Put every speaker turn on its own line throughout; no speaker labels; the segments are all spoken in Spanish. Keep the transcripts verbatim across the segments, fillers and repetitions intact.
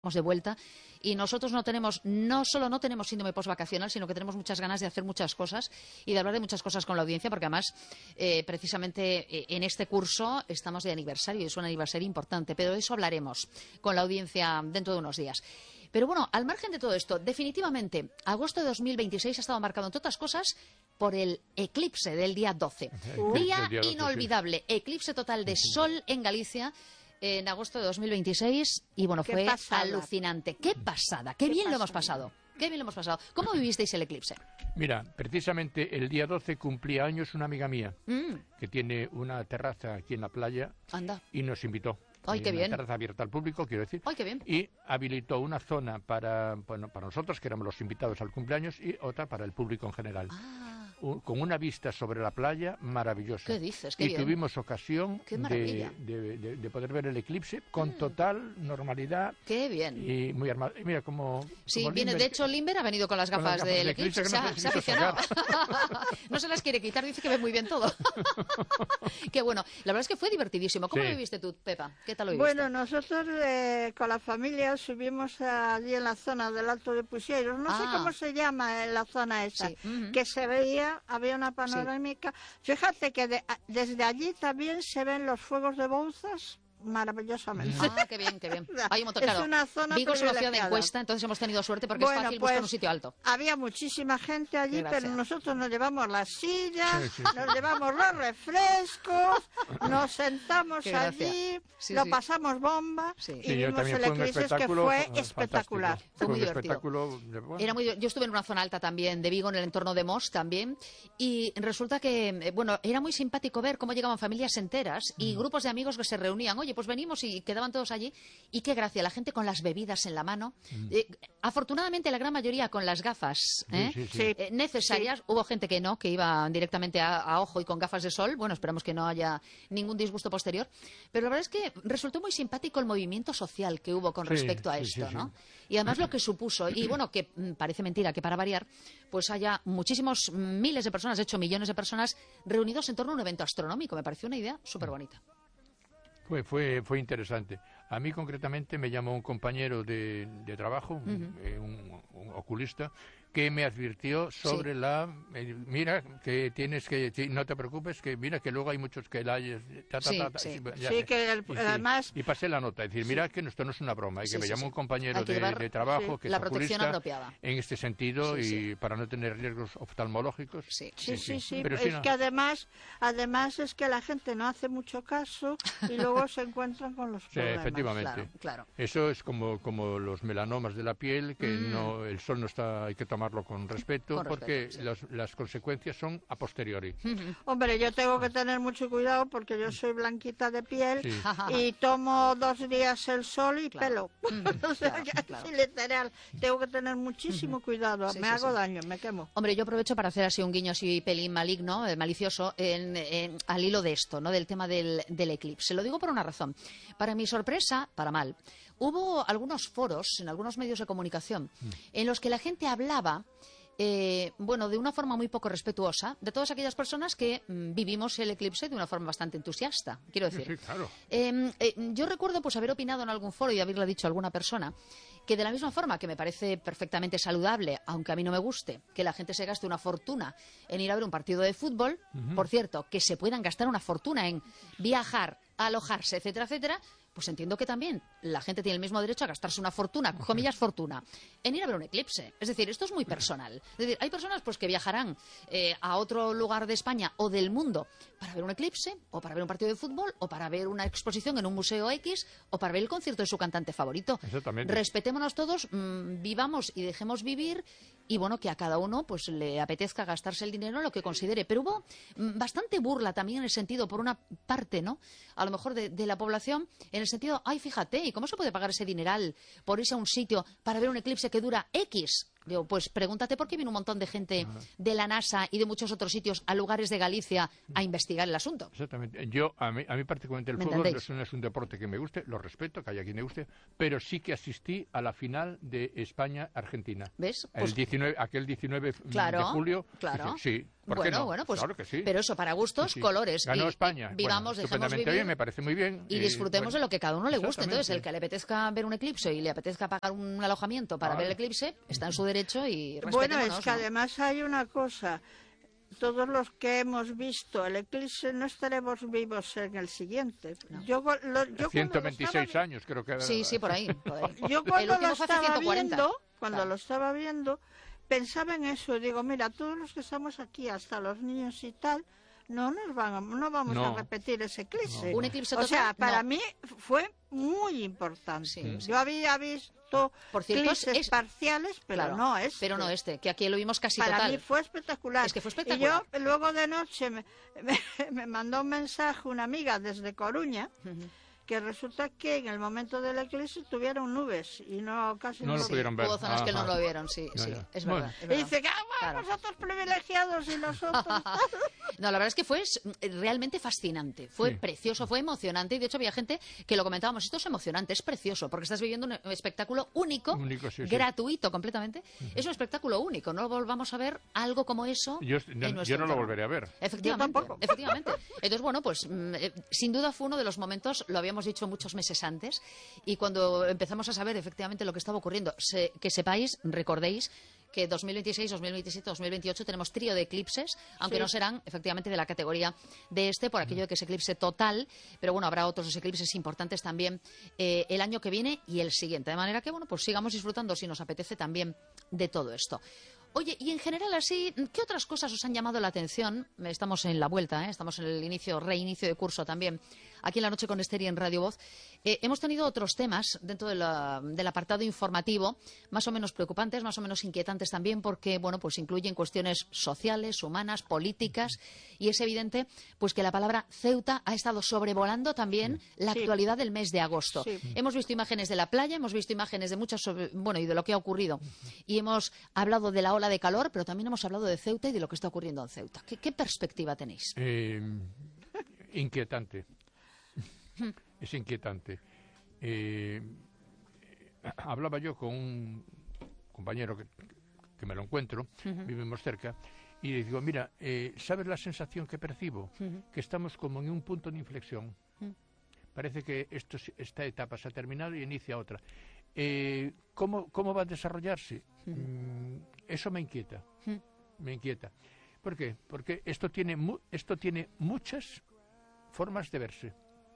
de vuelta y nosotros no tenemos, no solo no tenemos síndrome postvacacional, sino que tenemos muchas ganas de hacer muchas cosas y de hablar de muchas cosas con la audiencia, porque además eh, precisamente eh, en este curso estamos de aniversario y es un aniversario importante, pero de eso hablaremos con la audiencia dentro de unos días. Pero bueno, al margen de todo esto, definitivamente agosto de dos mil veintiséis ha estado marcado, entre otras cosas, por el eclipse del día doce. Uh. Día, día doce, inolvidable, sí. Eclipse total de sol en Galicia en agosto de dos mil veintiséis y bueno,
qué
fue
pasada.
alucinante. ¡Qué pasada! ¡Qué, qué bien pasada. lo hemos pasado! ¡Qué bien lo hemos pasado! ¿Cómo vivisteis el eclipse?
Mira, precisamente el día doce cumplía años una amiga mía mm. que tiene una terraza aquí en la playa.
Anda.
Y nos invitó.
¡Ay, qué bien!
Una terraza abierta al público, quiero decir.
¡Ay, qué bien!
Y habilitó una zona para, bueno, para nosotros, que éramos los invitados al cumpleaños, y otra para el público en general.
Ah.
Con una vista sobre la playa maravillosa.
¿Qué dices? Qué
y
bien.
tuvimos ocasión
de,
de, de, de poder ver el eclipse con mm. total normalidad.
¡Qué bien!
Y muy armado. Y mira, como...
Sí,
como
viene,
Limber,
de hecho, Limber ha venido con las gafas, con las gafas del eclipse. Se,
no
se ha aficionado. No se las quiere quitar, dice que ve muy bien todo. Qué bueno. La verdad es que fue divertidísimo. ¿Cómo sí. lo viviste tú, Pepa? ¿Qué tal lo viviste?
Bueno, nosotros eh, con la familia subimos allí en la zona del Alto de Pusieiros. No ah. sé cómo se llama en la zona esa. Sí. Uh-huh. Que se veía, había una panorámica. Sí. Fíjate que de, desde allí también se ven los fuegos de Bouzas maravillosamente.
Ah, qué bien, qué bien. Hay un montón, claro.
Es una zona
Vigo es una ciudad de encuesta, entonces hemos tenido suerte porque bueno, es fácil pues, buscar un sitio alto.
Había muchísima gente allí, pero nosotros nos llevamos las sillas, sí, sí, sí. nos llevamos los refrescos, nos sentamos allí, sí, lo sí. pasamos bomba
sí.
y
sí,
vimos el eclipse que fue espectacular.
Fue, fue muy divertido. Bueno. Era muy, yo estuve en una zona alta también de Vigo, en el entorno de Mos también, y resulta que, bueno, era muy simpático ver cómo llegaban familias enteras y mm. grupos de amigos que se reunían. Oye, pues venimos y quedaban todos allí y qué gracia, la gente con las bebidas en la mano, mm. eh, afortunadamente la gran mayoría con las gafas ¿eh? sí, sí, sí. Eh, necesarias, sí. hubo gente que no, que iba directamente a, a ojo y con gafas de sol, bueno, esperamos que no haya ningún disgusto posterior, pero la verdad es que resultó muy simpático el movimiento social que hubo con sí, respecto a esto, sí, sí, ¿no? Sí. Y además lo que supuso, y bueno, que mm, parece mentira que para variar, pues haya muchísimos miles de personas, de hecho millones de personas reunidos en torno a un evento astronómico, me pareció una idea súper bonita.
Fue, fue, fue interesante. A mí concretamente me llamó un compañero de, de trabajo, uh-huh. un, un oculista, que me advirtió sobre sí. la... Eh, mira, que tienes que... No te preocupes, que mira que luego hay muchos que la... Ta, ta,
sí,
ta, ta,
sí.
Ya,
sí, que el,
y,
además...
Y pasé la nota, es decir, mira sí. que esto no es una broma, y que sí, me llamó sí, un compañero de,
llevar,
de trabajo,
sí.
que
la
es oculista,
apropiada.
en este sentido,
sí,
y
sí.
para no tener riesgos oftalmológicos.
Sí, sí, sí. sí, sí.
Pero
es
sí, no.
que además, además es que la gente no hace mucho caso y luego se encuentran con los problemas.
Sí, efectivamente.
Claro, claro.
Eso es como, como los melanomas de la piel, que mm. no, el sol no está, hay que tomarlo con respeto, con porque respeto, sí. las, las consecuencias son a posteriori.
Hombre, yo tengo que tener mucho cuidado porque yo soy blanquita de piel sí. y tomo dos días el sol y claro. pelo. o sea, claro, claro. así literal. Tengo que tener muchísimo cuidado. Sí, me sí, hago sí. daño, me quemo.
Hombre, yo aprovecho para hacer así un guiño así pelín maligno, eh, malicioso, en, en, al hilo de esto, ¿no? Del tema del, del eclipse. Lo digo por una razón. Para mi sorpresa, para mal, hubo algunos foros en algunos medios de comunicación mm. en los que la gente hablaba Eh, bueno, de una forma muy poco respetuosa de todas aquellas personas que mm, vivimos el eclipse de una forma bastante entusiasta, quiero decir.
Sí, sí, claro.
eh, eh, yo recuerdo pues haber opinado en algún foro y haberle dicho a alguna persona que de la misma forma que me parece perfectamente saludable, aunque a mí no me guste, que la gente se gaste una fortuna en ir a ver un partido de fútbol, uh-huh. por cierto, que se puedan gastar una fortuna en viajar, alojarse, etcétera, etcétera, pues entiendo que también la gente tiene el mismo derecho a gastarse una fortuna, comillas fortuna, en ir a ver un eclipse. Es decir, esto es muy personal. Es decir, hay personas pues que viajarán eh, a otro lugar de España o del mundo para ver un eclipse, o para ver un partido de fútbol, o para ver una exposición en un museo X, o para ver el concierto de su cantante favorito.
Exactamente.
Respetémonos todos, mmm, vivamos y dejemos vivir, y bueno, que a cada uno pues le apetezca gastarse el dinero en lo que considere. Pero hubo mmm, bastante burla también en el sentido, por una parte, ¿no?, a lo mejor de, de la población, en el sentido, ay, fíjate, ¿y cómo se puede pagar ese dineral por irse a un sitio para ver un eclipse que dura X? Digo, pues pregúntate por qué viene un montón de gente uh-huh. de la NASA y de muchos otros sitios a lugares de Galicia a investigar el asunto.
Exactamente. Yo, a mí, a mí particularmente el fútbol no es, un, es un deporte que me guste, lo respeto, que haya quien me guste, pero sí que asistí a la final de España-Argentina.
¿Ves?
El
Pues,
diecinueve, aquel diecinueve
claro,
de julio.
Claro.
Dije, sí, ¿por
bueno,
qué no?
bueno, pues,
claro que sí.
Pero eso, para gustos,
sí, sí.
colores.
Ganó
y,
España.
Y vivamos,
bueno,
dejemos vivir.
Bien, me parece muy bien.
Y disfrutemos
bueno,
de lo que cada uno le guste. Entonces, el que le apetezca ver un eclipse y le apetezca pagar un alojamiento para vale. ver el eclipse, está en su derecho y
bueno, es que
¿no?
además hay una cosa. Todos los que hemos visto el eclipse no estaremos vivos en el siguiente.
No.
Yo, lo, yo
ciento veintiséis
estaba...
años creo que era.
Sí, sí, por ahí. Por ahí.
Yo cuando lo estaba viendo, cuando
claro.
lo estaba viendo, pensaba en eso. Digo, mira, todos los que estamos aquí, hasta los niños y tal, no nos van, a, no vamos
no.
a repetir ese eclipse.
No. Un eclipse
total, o sea, para
no.
mí fue muy importante.
Sí,
yo había visto
Por cierto,
eclipses
es...
parciales, pero
claro,
no este.
Pero no este, que aquí lo vimos casi
para
total.
Para mí fue espectacular.
Es que fue espectacular.
Y yo luego de noche me, me, me mandó un mensaje una amiga desde Coruña. Uh-huh. Que resulta que en el momento del eclipse tuvieron nubes y no casi
no,
no
lo pudieron ver.
Hubo zonas
ah,
que no
ah.
lo vieron, sí, no, sí, no. Es, verdad,
bueno.
es verdad.
Y dice que ah, bueno, claro. nosotros privilegiados y nosotros...
No, la verdad es que fue realmente fascinante, fue sí. precioso, fue emocionante y de hecho había gente que lo comentábamos, esto es emocionante, es precioso, porque estás viviendo un espectáculo único,
único sí,
gratuito
sí.
completamente, uh-huh. es un espectáculo único, no volvamos a ver algo como eso.
Yo, no, yo no lo volveré a ver.
Efectivamente, efectivamente. Entonces, bueno, pues eh, sin duda fue uno de los momentos, lo habíamos dicho muchos meses antes, y cuando empezamos a saber efectivamente lo que estaba ocurriendo, se, que sepáis, recordéis, que dos mil veintiséis, dos mil veintisiete, dos mil veintiocho tenemos trío de eclipses, aunque sí. no serán efectivamente de la categoría de este, por aquello de que es eclipse total, pero bueno, habrá otros eclipses importantes también eh, el año que viene y el siguiente, de manera que bueno, pues sigamos disfrutando si nos apetece también de todo esto. Oye, y en general así, ¿qué otras cosas os han llamado la atención? Estamos en la vuelta, ¿eh? Estamos en el inicio, reinicio de curso también, aquí en La Noche con Ester y en Radio Voz. Eh, hemos tenido otros temas dentro de la, del apartado informativo, más o menos preocupantes, más o menos inquietantes también, porque, bueno, pues incluyen cuestiones sociales, humanas, políticas, y es evidente, pues que la palabra Ceuta ha estado sobrevolando también la sí. actualidad del mes de agosto. Sí. Hemos visto imágenes de la playa, hemos visto imágenes de muchas, bueno, y de lo que ha ocurrido, y hemos hablado de la ola de calor, pero también hemos hablado de Ceuta y de lo que está ocurriendo en Ceuta. ¿Qué, qué perspectiva tenéis?
Eh, inquietante. Es inquietante. Eh, hablaba yo con un compañero que, que me lo encuentro, uh-huh. vivimos cerca, y le digo, mira, eh, ¿sabes la sensación que percibo? Uh-huh. Que estamos como en un punto de inflexión. Uh-huh. Parece que esto, esta etapa se ha terminado y inicia otra. Eh, ¿cómo, ¿Cómo va a desarrollarse? Uh-huh. Mm, eso me inquieta, uh-huh. me inquieta. ¿Por qué? Porque esto tiene, mu- esto tiene muchas formas de verse.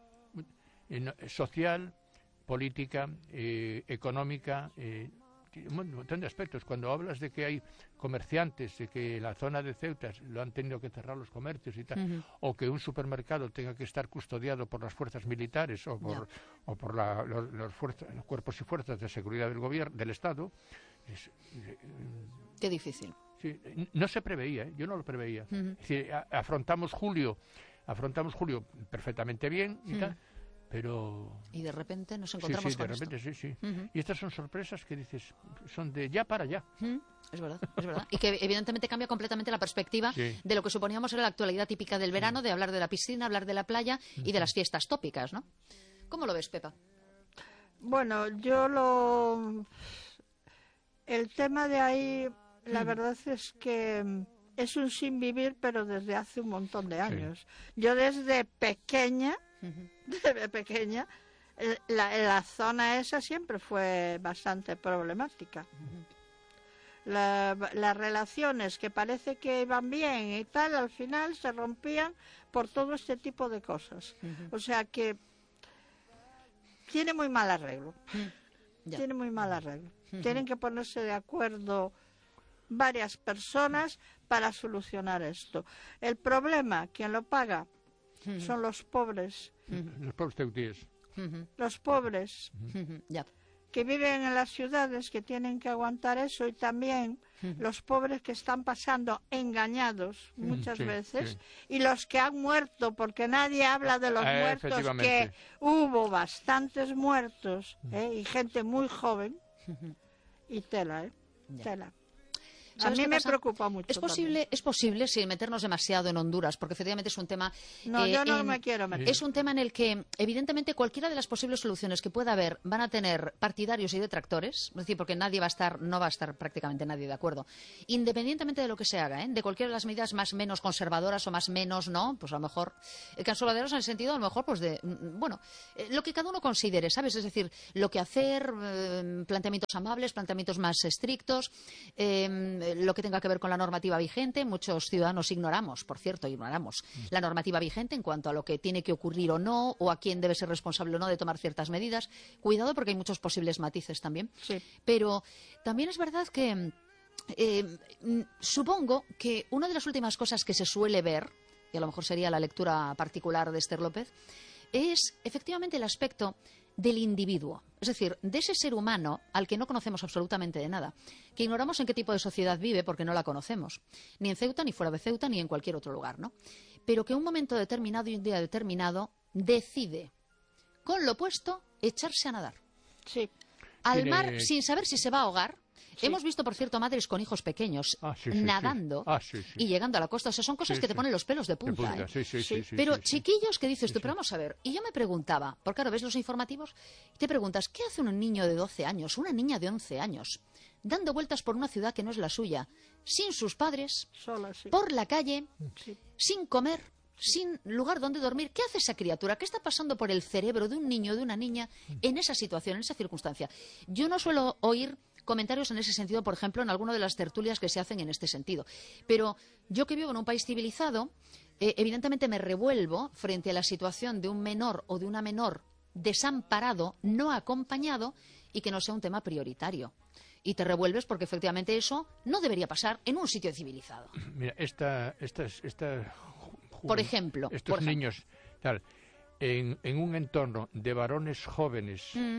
Eh, social, política, eh, económica, eh, un montón de aspectos. Cuando hablas de que hay comerciantes, de que la zona de Ceuta lo han tenido que cerrar los comercios y tal, uh-huh. o que un supermercado tenga que estar custodiado por las fuerzas militares o por, yeah. o por la, los, los, fuerzas, los cuerpos y fuerzas de seguridad del gobierno, del Estado, es, eh,
qué difícil.
Sí, no se preveía, ¿eh? Yo no lo preveía. Uh-huh. Es decir, a, afrontamos julio, afrontamos julio perfectamente bien y uh-huh. tal. Pero...
Y de repente nos encontramos
sí, sí,
con
de repente,
esto.
sí, sí.
Uh-huh.
Y estas son sorpresas que dices, son de ya para allá.
Uh-huh. Es verdad, es verdad. Y que evidentemente cambia completamente la perspectiva sí. de lo que suponíamos era la actualidad típica del verano, sí. de hablar de la piscina, hablar de la playa uh-huh. y de las fiestas tópicas, ¿no? ¿Cómo lo ves, Pepa?
Bueno, yo lo... El tema de ahí, la uh-huh. verdad es que es un sin vivir, pero desde hace un montón de años. Sí. Yo desde pequeña... Desde pequeña, la, la zona esa siempre fue bastante problemática. La, las relaciones que parece que iban bien y tal, al final se rompían por todo este tipo de cosas. O sea que tiene muy mal arreglo. Ya. Tiene muy mal arreglo. Tienen que ponerse de acuerdo varias personas para solucionar esto. El problema, ¿quién lo paga? Uh-huh. Son los pobres.
Uh-huh. Los pobres teutíes.
Uh-huh. Los pobres
uh-huh. yeah.
que viven en las ciudades, que tienen que aguantar eso, y también uh-huh. los pobres que están pasando engañados muchas sí, veces, sí. y los que han muerto, porque nadie habla de los
eh,
muertos, que hubo bastantes muertos, uh-huh. ¿eh? y gente muy joven, uh-huh. y tela, ¿eh? Tela. A mí me preocupa mucho.
Es posible, es posible sin meternos demasiado en Honduras, porque efectivamente es un tema.
No, eh, yo no
en,
me quiero meter.
Es un tema en el que, evidentemente, cualquiera de las posibles soluciones que pueda haber van a tener partidarios y detractores, es decir, porque nadie va a estar, no va a estar prácticamente nadie de acuerdo, independientemente de lo que se haga, ¿eh? De cualquiera de las medidas más menos conservadoras o más menos, ¿no? Pues a lo mejor conservadoras en el sentido, a lo mejor, pues de, bueno, eh, lo que cada uno considere, ¿sabes? Es decir, lo que hacer, eh, planteamientos amables, planteamientos más estrictos. Eh, lo que tenga que ver con la normativa vigente. Muchos ciudadanos ignoramos, por cierto, ignoramos la normativa vigente en cuanto a lo que tiene que ocurrir o no, o a quién debe ser responsable o no de tomar ciertas medidas. Cuidado, porque hay muchos posibles matices también.
Sí.
Pero también es verdad que eh, supongo que una de las últimas cosas que se suele ver, y a lo mejor sería la lectura particular de Esther López, es efectivamente el aspecto del individuo, es decir, de ese ser humano al que no conocemos absolutamente de nada, que ignoramos en qué tipo de sociedad vive porque no la conocemos, ni en Ceuta, ni fuera de Ceuta, ni en cualquier otro lugar, ¿no? Pero que en un momento determinado y un día determinado decide, con lo opuesto, echarse a nadar.
Sí.
Al
Tiene...
mar sin saber si se va a ahogar. Sí. Hemos visto, por cierto, madres con hijos pequeños ah, sí, sí, nadando
sí. Ah, sí, sí.
y llegando a la costa. O sea, son cosas
sí,
que te
sí.
ponen los pelos de punta.
De punta.
¿eh?
Sí, sí, sí, sí,
pero
sí, sí.
chiquillos que dices
sí,
tú,
sí.
pero vamos a ver. Y yo me preguntaba, porque claro, ves los informativos y te preguntas, ¿qué hace un niño de doce años, una niña de once años, dando vueltas por una ciudad que no es la suya, sin sus padres,
Sola, sí.
por la calle,
sí.
sin comer, sin lugar donde dormir? ¿Qué hace esa criatura? ¿Qué está pasando por el cerebro de un niño o de una niña en esa situación, en esa circunstancia? Yo no suelo oír comentarios en ese sentido, por ejemplo, en alguna de las tertulias que se hacen en este sentido. Pero yo que vivo en un país civilizado, eh, evidentemente me revuelvo frente a la situación de un menor o de una menor desamparado, no acompañado, y que no sea un tema prioritario. Y te revuelves porque efectivamente eso no debería pasar en un sitio civilizado.
Mira, esta, esta, esta
por ejemplo,
estos
por
niños,
ejemplo.
tal, en, en un entorno de varones jóvenes. Mm.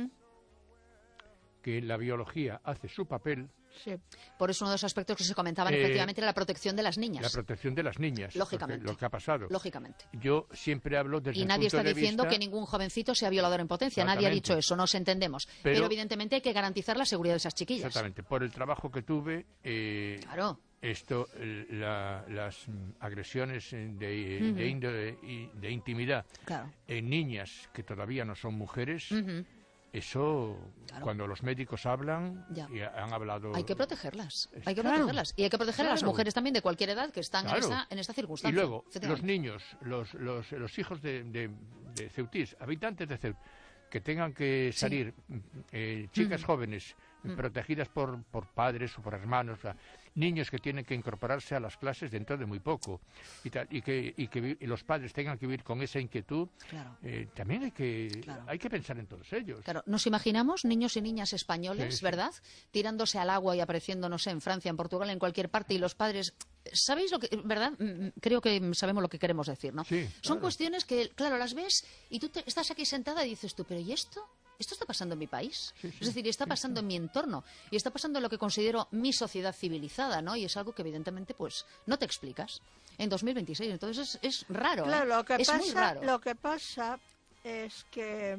Que la biología hace su papel.
Sí. Por eso uno de los aspectos que se comentaban eh, efectivamente era la protección de las niñas.
La protección de las niñas.
Lógicamente.
Lo que ha pasado.
Lógicamente.
Yo siempre hablo desde
y
el
nadie
punto
está
de
diciendo
vista...
que ningún jovencito sea violador en potencia. Nadie ha dicho eso, nos entendemos. Pero, Pero evidentemente hay que garantizar la seguridad de esas chiquillas.
Exactamente. Por el trabajo que tuve... Eh,
claro.
Esto, la, las agresiones de, uh-huh. de, índole, de intimidad claro. en niñas que todavía no son mujeres... Uh-huh. Eso, claro. Cuando los médicos hablan, ya. Y han hablado...
Hay que protegerlas, hay que
claro.
protegerlas. Y hay que proteger claro. a las mujeres también de cualquier edad que están
claro.
en, esta, en esta circunstancia.
Y luego, los niños, los, los, los hijos de, de, de Ceutís, habitantes de Ceut, que tengan que salir, sí. eh, chicas uh-huh. jóvenes, uh-huh. protegidas por, por padres o por hermanos, o sea, niños que tienen que incorporarse a las clases dentro de muy poco y, tal, y que, y que y los padres tengan que vivir con esa inquietud, claro. eh, también hay que claro. hay que pensar en todos ellos.
Claro, nos imaginamos niños y niñas españoles, sí, sí. ¿verdad? Tirándose al agua y apareciendo, no sé, en Francia, en Portugal, en cualquier parte, y los padres... ¿Sabéis lo que, verdad? Creo que sabemos lo que queremos decir, ¿no?
Sí,
Son claro. cuestiones que, claro, las ves y tú te, estás aquí sentada y dices tú, ¿pero y esto? ¿Esto está pasando en mi país? Sí, sí, es decir, está pasando sí, sí. en mi entorno y está pasando en lo que considero mi sociedad civilizada, ¿no? Y es algo que evidentemente pues no te explicas en dos mil veintiséis. Entonces es, es raro,
claro,
¿eh?
lo que
es
pasa,
muy raro.
Lo que pasa es que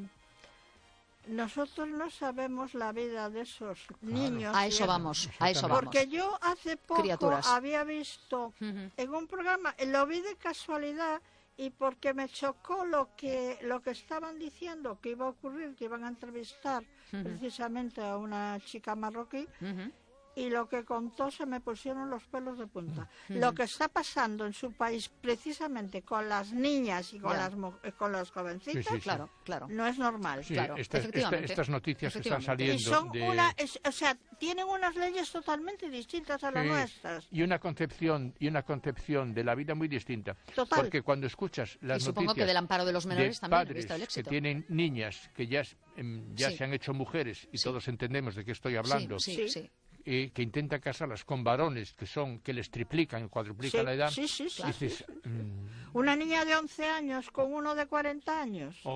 nosotros no sabemos la vida de esos claro. niños.
A eso vamos, a eso vamos.
Porque yo hace poco
Criaturas.
había visto uh-huh. en un programa, lo vi de casualidad, y porque me chocó lo que lo que estaban diciendo que iba a ocurrir, que iban a entrevistar uh-huh. precisamente a una chica marroquí, uh-huh. y lo que contó se me pusieron los pelos de punta. Uh-huh. Lo que está pasando en su país precisamente con las niñas y con yeah. las con los jovencitos,
sí, sí, sí.
Claro, claro.
no es normal.
Sí,
claro.
Estas, esta, estas noticias que están saliendo
y son
de...
una, es, o sea, tienen unas leyes totalmente distintas a las sí, nuestras.
Y una concepción y una concepción de la vida muy distinta.
Total.
Porque cuando escuchas las
y supongo
noticias
que del amparo de los menores
de
también
padres
visto el éxito.
que tienen niñas que ya, ya sí. se han hecho mujeres y sí. todos entendemos de qué estoy hablando.
Sí, sí, sí.
Eh, que intentan casarlas con varones que son que les triplican, cuadruplican
sí,
la edad.
Sí, sí, sí.
Dices,
sí. Mmm, una niña de once años con uno de cuarenta años.
O,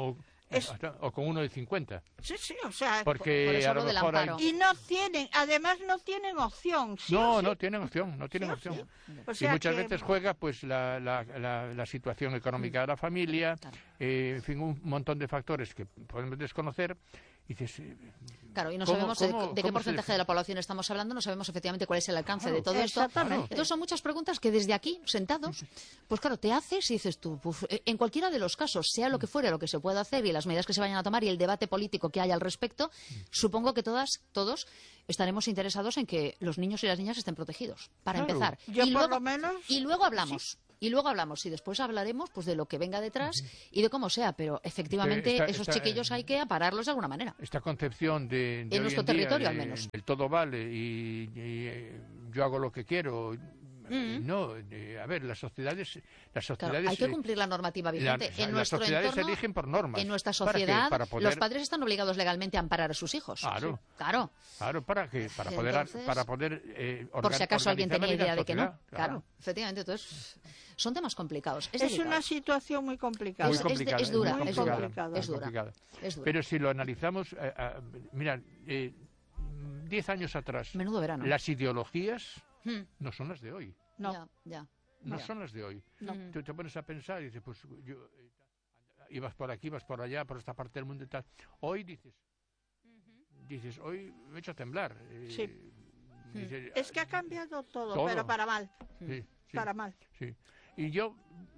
Es...
O con uno de cincuenta.
Sí, sí, o sea...
Porque
por eso
a lo mejor hay...
Y no tienen, además no tienen opción. ¿Sí
no,
sí?
no tienen opción, no tienen
¿Sí
opción.
sí? O sea
y muchas
que...
veces juega pues la, la, la, la situación económica de la familia, claro. eh, en fin, un montón de factores que podemos desconocer. Y dices, eh,
claro, y no
¿cómo,
sabemos
cómo,
de, de qué porcentaje se... de la población estamos hablando, no sabemos efectivamente cuál es el alcance
claro,
de todo esto.
Exactamente.
Entonces son muchas preguntas que desde aquí, sentados, pues claro, te haces y dices tú, uf, en cualquiera de los casos, sea lo que fuera, lo que se pueda hacer y las medidas que se vayan a tomar y el debate político que haya al respecto, supongo que todas, todos estaremos interesados en que los niños y las niñas estén protegidos, para claro. empezar.
Yo
y,
por
luego,
lo menos...
y luego hablamos. Sí. Y luego hablamos, y después hablaremos pues de lo que venga detrás uh-huh. y de cómo sea, pero efectivamente esta, esos esta, chiquillos hay que apararlos de alguna manera.
Esta concepción de, de
en nuestro territorio
día,
al menos.
El todo vale y, y eh, yo hago lo que quiero. Mm. No, eh, a ver, las sociedades... Las sociedades
claro, hay que cumplir la normativa vigente.
La,
en
las
nuestro
sociedades
entorno,
se eligen por normas.
En nuestra sociedad,
¿Para poder...
los padres están obligados legalmente a amparar a sus hijos.
Claro.
Sí. Claro.
Claro, ¿para qué? Para poder...
Entonces,
para poder eh,
por si acaso alguien tenía idea de que no. Claro.
claro.
Efectivamente, entonces... Son temas complicados. Es,
es una situación muy complicada.
Muy complicada.
Es, es, es dura,
muy
es dura.
complicada.
Es dura. Es dura.
Pero si lo analizamos, eh, eh, mira, eh, diez años atrás,
menudo verano.
Las ideologías
hmm.
no son las de hoy.
No, ya, ya.
No
ya.
son las de hoy.
No.
Tú te pones a pensar y dices, pues yo, eh, ibas por aquí, ibas por allá, por esta parte del mundo y tal. Hoy dices, uh-huh. dices, hoy me he hecho temblar. Eh,
sí.
Dices,
es que ha cambiado todo,
todo.
pero para mal.
Sí, sí,
para mal.
Sí. Y yo,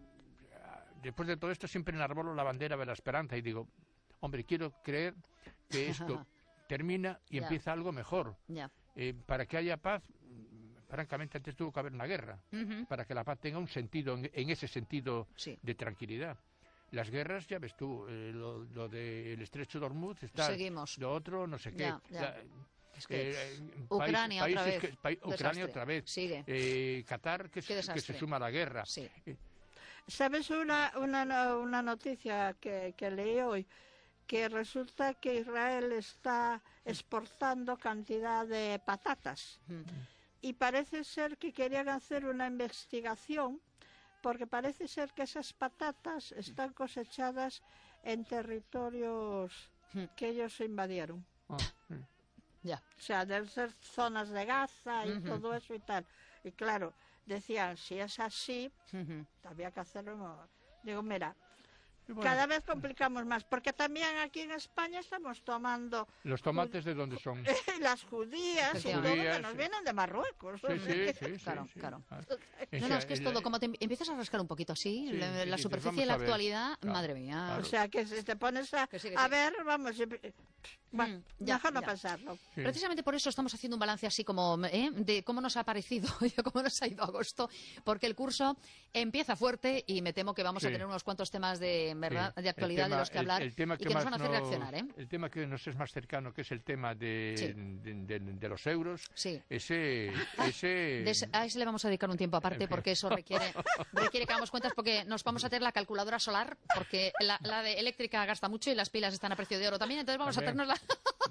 después de todo esto, siempre enarbolo la bandera de la esperanza y digo, hombre, quiero creer que esto termina y
ya.
empieza algo mejor.
Ya.
Eh, para que haya paz, francamente, antes tuvo que haber una guerra,
uh-huh.
para que la paz tenga un sentido, en, en ese sentido
sí.
de tranquilidad. Las guerras, ya ves tú, eh, lo, lo del Estrecho de Hormuz, está,
Seguimos.
lo otro, no sé qué.
Ya, ya.
La,
Es que
eh,
Ucrania
país,
otra vez.
Que, pa, Ucrania otra vez.
Sigue.
Eh, Qatar que, que se suma a la guerra.
Sí.
Eh,
¿Sabes una, una, una noticia que, que leí hoy? Que resulta que Israel está exportando cantidad de patatas. Mm. Y parece ser que querían hacer una investigación, porque parece ser que esas patatas están cosechadas en territorios mm. que ellos invadieron.
Oh, sí.
Ya.
O sea, deben ser zonas de Gaza y uh-huh. todo eso y tal. Y claro, decían, si es así, uh-huh. había que hacerlo. Digo, mira, bueno, cada vez complicamos más, porque también aquí en España estamos tomando...
¿Los tomates de dónde son?
Las judías y todo, que nos vienen de Marruecos.
Sí, sí, sí, sí,
claro,
sí.
claro.
Ah.
No, no, es que es todo, como te empiezas a rascar un poquito así, sí, la, la superficie y la actualidad, claro, madre mía.
Claro. O sea, que si te pones a, sí, a ver, vamos... Bueno, mm, ya, mejor no ya. pasarlo.
Sí. Precisamente por eso estamos haciendo un balance así como ¿eh? de cómo nos ha parecido, cómo nos ha ido agosto, porque el curso empieza fuerte y me temo que vamos sí. a tener unos cuantos temas de verdad sí. de actualidad tema, de los que hablar el, el tema que y que nos van a hacer no, reaccionar. ¿eh?
El tema que nos es más cercano, que es el tema de, sí. de, de, de los euros,
sí.
ese... ese...
De ese, a ese le vamos a dedicar un tiempo aparte, porque eso requiere, requiere que hagamos cuentas, porque nos vamos a tener la calculadora solar, porque la, la de eléctrica gasta mucho y las pilas están a precio de oro también, entonces vamos también. a tenernos la...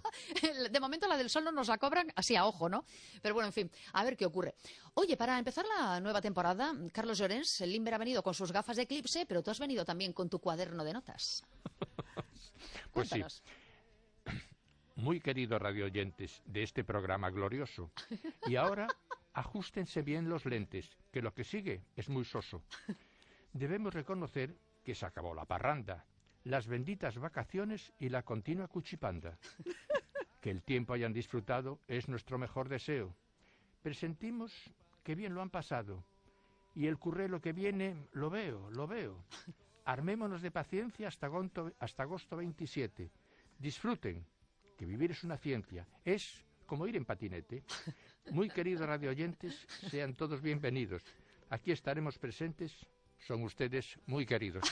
De momento la del sol no nos la cobran, así a ojo, ¿no? Pero bueno, en fin, a ver qué ocurre. Oye, para empezar la nueva temporada, Carlos Llorens, el Limber ha venido con sus gafas de eclipse, pero tú has venido también con tu cuaderno de notas.
Pues sí. Muy queridos radioyentes de este programa glorioso. Y ahora, ajustense bien los lentes, que lo que sigue es muy soso. Debemos reconocer que se acabó la parranda, las benditas vacaciones y la continua cuchipanda. Que el tiempo hayan disfrutado es nuestro mejor deseo. Presentimos que bien lo han pasado. Y el currelo que viene, lo veo, lo veo. Armémonos de paciencia hasta agosto, hasta agosto veintisiete. Disfruten, que vivir es una ciencia. Es como ir en patinete. Muy queridos radioyentes, sean todos bienvenidos. Aquí estaremos presentes. Son ustedes muy queridos.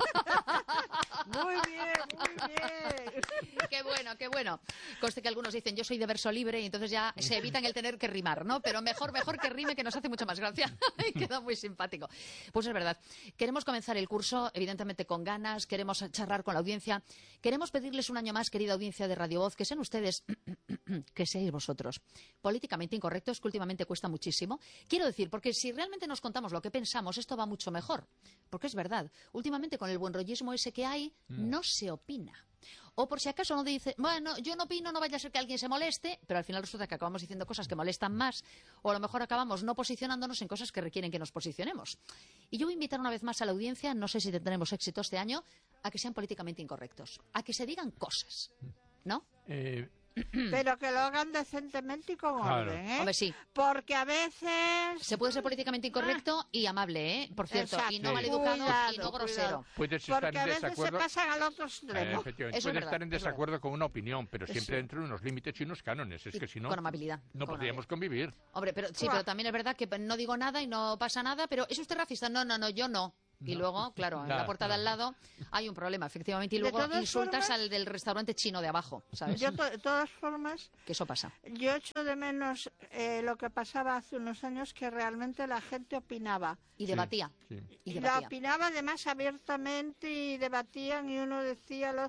Muy bien, muy bien.
Qué bueno, qué bueno. Conste que algunos dicen, yo soy de verso libre, y entonces ya se evitan el tener que rimar, ¿no? Pero mejor, mejor que rime, que nos hace mucha más gracia. Y queda muy simpático. Pues es verdad. Queremos comenzar el curso, evidentemente con ganas, queremos charlar con la audiencia. Queremos pedirles un año más, querida audiencia de Radio Voz, que sean ustedes que seáis vosotros. Políticamente incorrectos, que últimamente cuesta muchísimo. Quiero decir, porque si realmente nos contamos lo que pensamos, esto va mucho mejor. Porque es verdad, últimamente con el buenrollismo ese que hay, mm. no se opina. O por si acaso no dice, bueno, yo no opino, no vaya a ser que alguien se moleste, pero al final resulta que acabamos diciendo cosas que molestan más, o a lo mejor acabamos no posicionándonos en cosas que requieren que nos posicionemos. Y yo voy a invitar una vez más a la audiencia, no sé si tendremos éxito este año, a que sean políticamente incorrectos, a que se digan cosas, ¿no?
Eh...
Pero que lo hagan decentemente y con
claro.
orden, ¿eh?
Hombre, sí.
Porque a veces...
Se puede ser políticamente incorrecto ah. y amable, ¿eh? Por cierto, exacto. Y no sí. maleducado cuidado, y no grosero.
Puedes estar
porque
en desacuerdo...
a veces se pasan al otro extremo.
Eh, Puedes estar en desacuerdo con una opinión, pero siempre sí. dentro de unos límites y unos cánones. Es
y
que si no,
con amabilidad.
no
con
podríamos
amabilidad.
convivir.
Hombre, pero sí, pero también es verdad que no digo nada y no pasa nada, pero ¿es usted racista? No, no, no, yo no. Y no. luego, claro, en la puerta no. de al lado hay un problema, efectivamente, y luego insultas formas, al del restaurante chino de abajo, ¿sabes?
Yo, to de todas formas...
Que eso pasa.
Yo echo de menos eh, lo que pasaba hace unos años, que realmente la gente opinaba.
Y debatía.
Sí, sí. Y, y debatía. La opinaba además abiertamente y debatían y uno decía... Lo...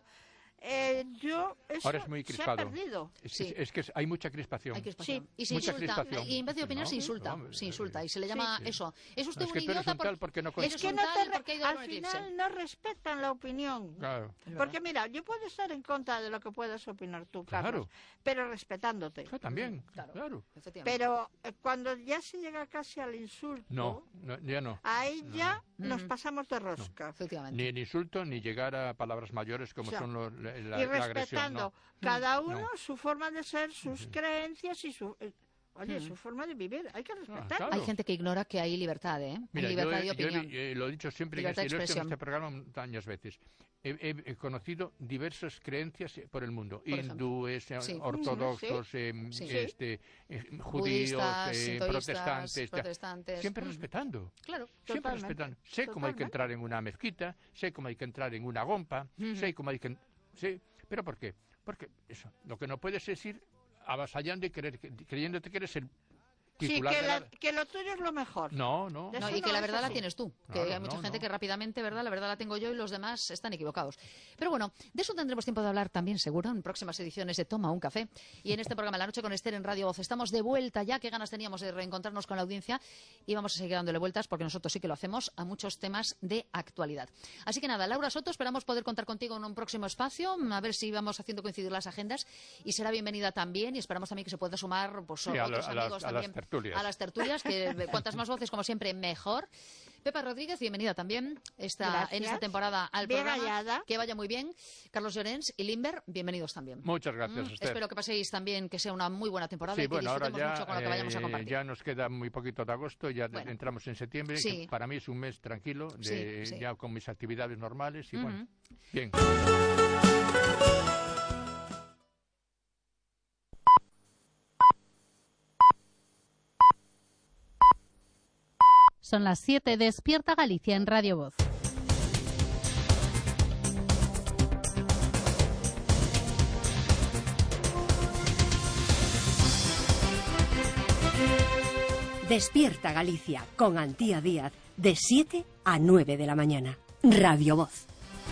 Eh, yo eso
Ahora es muy crispado.
Se ha perdido.
Es,
sí.
es, es que hay mucha crispación.
Hay crispación.
Sí.
Y se
mucha
insulta.
Crispación.
Y en vez de opinar
no,
se insulta.
no,
se insulta. Y se le llama
sí.
eso. Es usted
es
un
que
idiota
un por... porque no
Es que no te re... al final no respetan la opinión.
Claro.
Porque mira, yo puedo estar en contra de lo que puedas opinar tú, Carlos,
claro.
pero respetándote.
Yo también.
Claro.
claro.
Pero eh, cuando ya se llega casi al insulto,
no, no ya no.
Ahí
no.
ya
no.
nos pasamos de rosca.
No. Efectivamente.
Ni el insulto ni llegar a palabras mayores como o sea, son los, la, la,
y
la agresión.
No. Cada uno no. su forma de ser, sus sí. creencias y su... Eh, oye, sí. su forma de vivir, hay que respetarlo. Ah, claro.
Hay gente que ignora que hay libertad, ¿eh?
Mira,
hay libertad
yo,
de opinión.
Yo he, lo he dicho siempre en este, en este programa tantas veces. He, he, he conocido diversas creencias por el mundo. Por hindúes, sí. ortodoxos, sí. Eh, sí. Este, eh, judíos, eh, protestantes,
protestantes.
Siempre mm. respetando.
Claro,
siempre
totalmente.
respetando. Sé totalmente. Cómo hay que entrar en una mezquita, sé cómo hay que entrar en una gompa, mm. sé cómo hay que... Sí, ¿pero por qué? Porque eso, lo que no puedes es ir avasallando y creer, creyéndote que eres el titular
sí, que,
de
la,
la...
que lo tuyo es lo mejor.
No, no.
no y que
no
la verdad
así.
la tienes tú. Que
claro,
hay mucha
no,
gente
no.
que rápidamente, ¿verdad? La verdad la tengo yo y los demás están equivocados. Pero bueno, de eso tendremos tiempo de hablar también, seguro, en próximas ediciones de Toma un Café. Y en este programa La Noche con Esther en Radio Voz. Estamos de vuelta ya. Qué ganas teníamos de reencontrarnos con la audiencia. Y vamos a seguir dándole vueltas, porque nosotros sí que lo hacemos, a muchos temas de actualidad. Así que nada, Laura Soto, esperamos poder contar contigo en un próximo espacio. A ver si vamos haciendo coincidir las agendas. Y será bienvenida también. Y esperamos también que se pueda sumar pues, sí, otros
a
amigos
las,
también.
A las tertulias.
A las tertulias, que cuantas más voces, como siempre, mejor. Pepa Rodríguez, bienvenida también esta, en esta temporada al
bien
programa.
Hallada.
Que vaya muy bien. Carlos Llorens y Limber, bienvenidos también.
Muchas gracias,
mm,
Esther.
Espero que paséis también, que sea una muy buena temporada
sí,
y que
bueno,
disfrutemos
ahora ya,
mucho con lo que vayamos a compartir.
Eh, ya nos queda muy poquito de agosto, ya bueno. entramos en septiembre,
sí.
que para mí es un mes tranquilo, de,
sí, sí.
ya con mis actividades normales y uh-huh. bueno, bien.
Son las siete, despierta Galicia en Radio Voz.
Despierta Galicia con Antía Díaz de siete a nueve de la mañana. Radio Voz.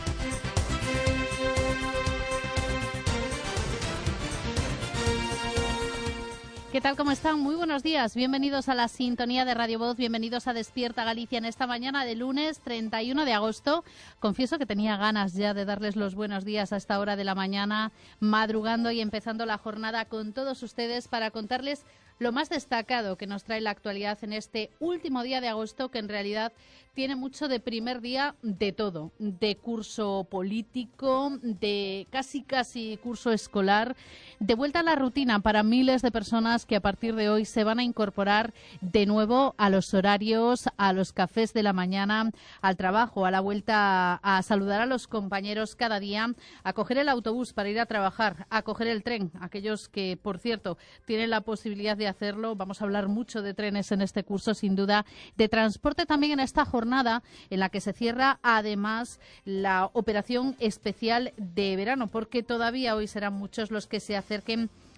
¿Qué tal? ¿Cómo están? Muy buenos días. Bienvenidos a la sintonía de Radio Voz. Bienvenidos a Despierta Galicia en esta mañana de lunes treinta y uno de agosto. Confieso que tenía ganas ya de darles los buenos días a esta hora de la mañana, madrugando y empezando la jornada con todos ustedes para contarles lo más destacado que nos trae la actualidad en este último día de agosto, que en realidad tiene mucho de primer día de todo, de curso político, de casi casi curso escolar, de vuelta a la rutina para miles de personas que a partir de hoy se van a incorporar de nuevo a los horarios, a los cafés de la mañana, al trabajo, a la vuelta a, a saludar a los compañeros cada día, a coger el autobús para ir a trabajar, a coger el tren, aquellos que, por cierto, tienen la posibilidad de hacerlo. Vamos a hablar mucho de trenes en este curso, sin duda, de transporte también en esta jornada en la que se cierra además la operación especial de verano, porque todavía hoy serán muchos los que se acerquen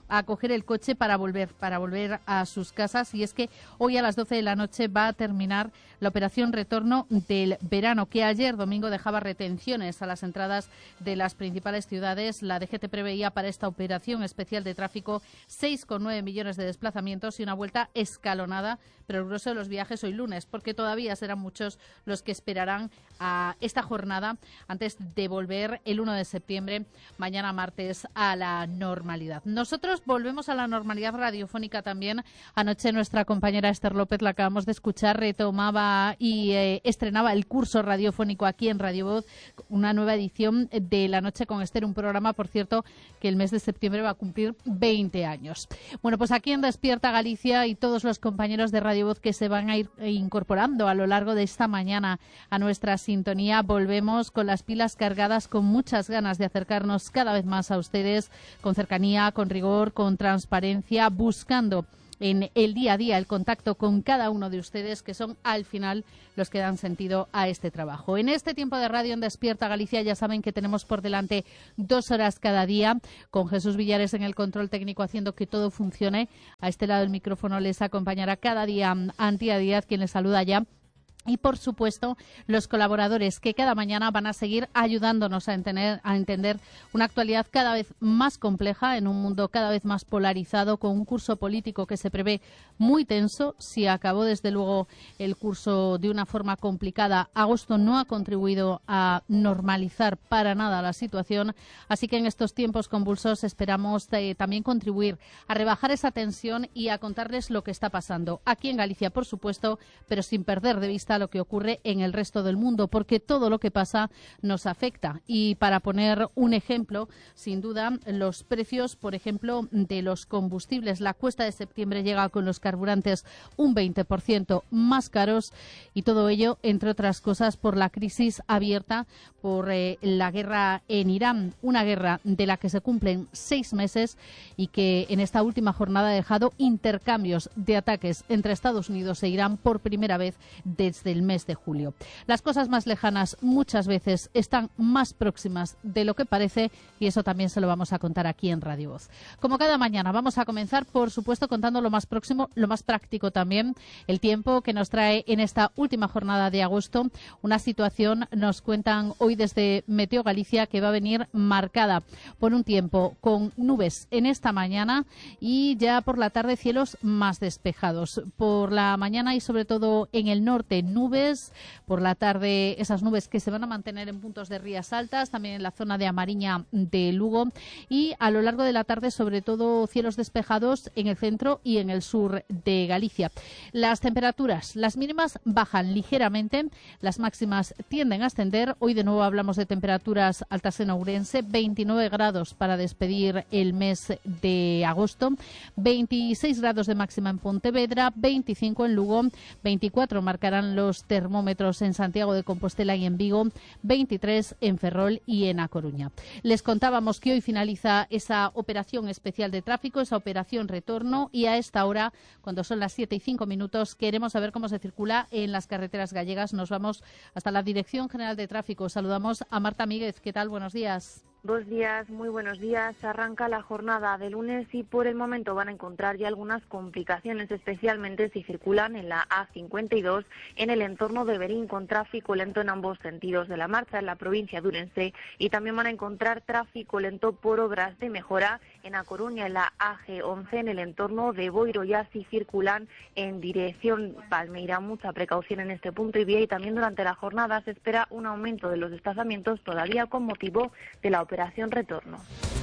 a coger el coche para volver, para volver a sus casas. Y es que hoy a las doce de la noche va a terminar la operación retorno del verano, que ayer domingo dejaba retenciones a las entradas de las principales ciudades. La D G T preveía para esta operación especial de tráfico seis coma nueve millones de desplazamientos y una vuelta escalonada, pero el grueso de los viajes hoy lunes, porque todavía serán muchos los que esperarán a esta jornada antes de volver el uno de septiembre, mañana martes, a la normalidad. Nosotros volvemos a la normalidad radiofónica también. Anoche nuestra compañera Esther López, la acabamos de escuchar, retomaba y eh, estrenaba el curso radiofónico aquí en Radio Voz, una nueva edición de La Noche con Esther, un programa, por cierto, que el mes de septiembre va a cumplir veinte años. Bueno, pues aquí en Despierta Galicia y todos los compañeros de Radio Voz que se van a ir incorporando a lo largo de esta mañana a nuestra sintonía, volvemos con las pilas cargadas, con muchas ganas de acercarnos cada vez más a ustedes, con cercanía, con rigor, con transparencia, buscando en el día a día el contacto con cada uno de ustedes, que son al final los que dan sentido a este trabajo. En este tiempo de radio en Despierta Galicia ya saben que tenemos por delante dos horas cada día, con Jesús Villares en el control técnico haciendo que todo funcione. A este lado del micrófono les acompañará cada día Antía Díaz, quien les saluda ya. Y, por supuesto, los colaboradores que cada mañana van a seguir ayudándonos a entender, a entender una actualidad cada vez más compleja en un mundo cada vez más polarizado, con un curso político que se prevé muy tenso. Si acabó, desde luego, el curso de una forma complicada, agosto no ha contribuido a normalizar para nada la situación. Así que en estos tiempos convulsos esperamos eh, también contribuir a rebajar esa tensión y a contarles lo que está pasando aquí en Galicia, por supuesto, pero sin perder de vista lo que ocurre en el resto del mundo, porque todo lo que pasa nos afecta. Y para poner un ejemplo, sin duda, los precios, por ejemplo, de los combustibles. La cuesta de septiembre llega con los carburantes un veinte por ciento más caros, y todo ello, entre otras cosas, por la crisis abierta por eh, la guerra en Irán, una guerra de la que se cumplen seis meses y que en esta última jornada ha dejado intercambios de ataques entre Estados Unidos e Irán por primera vez desde del mes de julio. Las cosas más lejanas muchas veces están más próximas de lo que parece, y eso también se lo vamos a contar aquí en Radio Voz. Como cada mañana, vamos a comenzar, por supuesto, contando lo más próximo, lo más práctico también, el tiempo que nos trae en esta última jornada de agosto. Una situación, nos cuentan hoy desde Meteo Galicia, que va a venir marcada por un tiempo con nubes en esta mañana y ya por la tarde cielos más despejados. Por la mañana y sobre todo en el norte, nubes, por la tarde esas nubes que se van a mantener en puntos de Rías Altas, también en la zona de Amariña de Lugo, y a lo largo de la tarde sobre todo cielos despejados en el centro y en el sur de Galicia. Las temperaturas, las mínimas bajan ligeramente, las máximas tienden a ascender. Hoy de nuevo hablamos de temperaturas altas en Ourense, veintinueve grados para despedir el mes de agosto, veintiséis grados de máxima en Pontevedra, veinticinco en Lugo, veinticuatro marcarán los los termómetros en Santiago de Compostela y en Vigo, veintitrés en Ferrol y en A Coruña. Les contábamos que hoy finaliza esa operación especial de tráfico, esa operación retorno, y a esta hora, cuando son las siete y cinco minutos, queremos saber cómo se circula en las carreteras gallegas. Nos vamos hasta la Dirección General de Tráfico. Saludamos a Marta Míguez. ¿Qué tal? Buenos días.
Buenos días, muy buenos días. Arranca la jornada de lunes y por el momento van a encontrar ya algunas complicaciones, especialmente si circulan en la A cincuenta y dos en el entorno de Berín, con tráfico lento en ambos sentidos de la marcha en la provincia de Ourense, y también van a encontrar tráfico lento por obras de mejora en A Coruña, en la A G once en el entorno de Boiro. Ya si circulan en dirección Palmeira, mucha precaución en este punto y vía, y también durante la jornada se espera un aumento de los desplazamientos todavía con motivo de la operación Operación Retorno.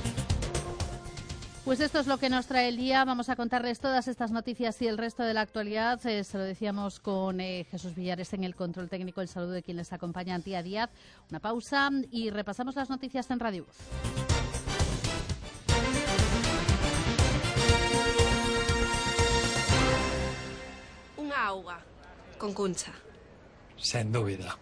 Pues esto es lo que nos trae el día. Vamos a contarles todas estas noticias y el resto de la actualidad. Eh, se lo decíamos con eh, Jesús Villares en el control técnico. El saludo de quien les acompaña, Antía Díaz. Una pausa y repasamos las noticias en Radio Voz.
Unha auga con Cuncha.
Sen dúbida.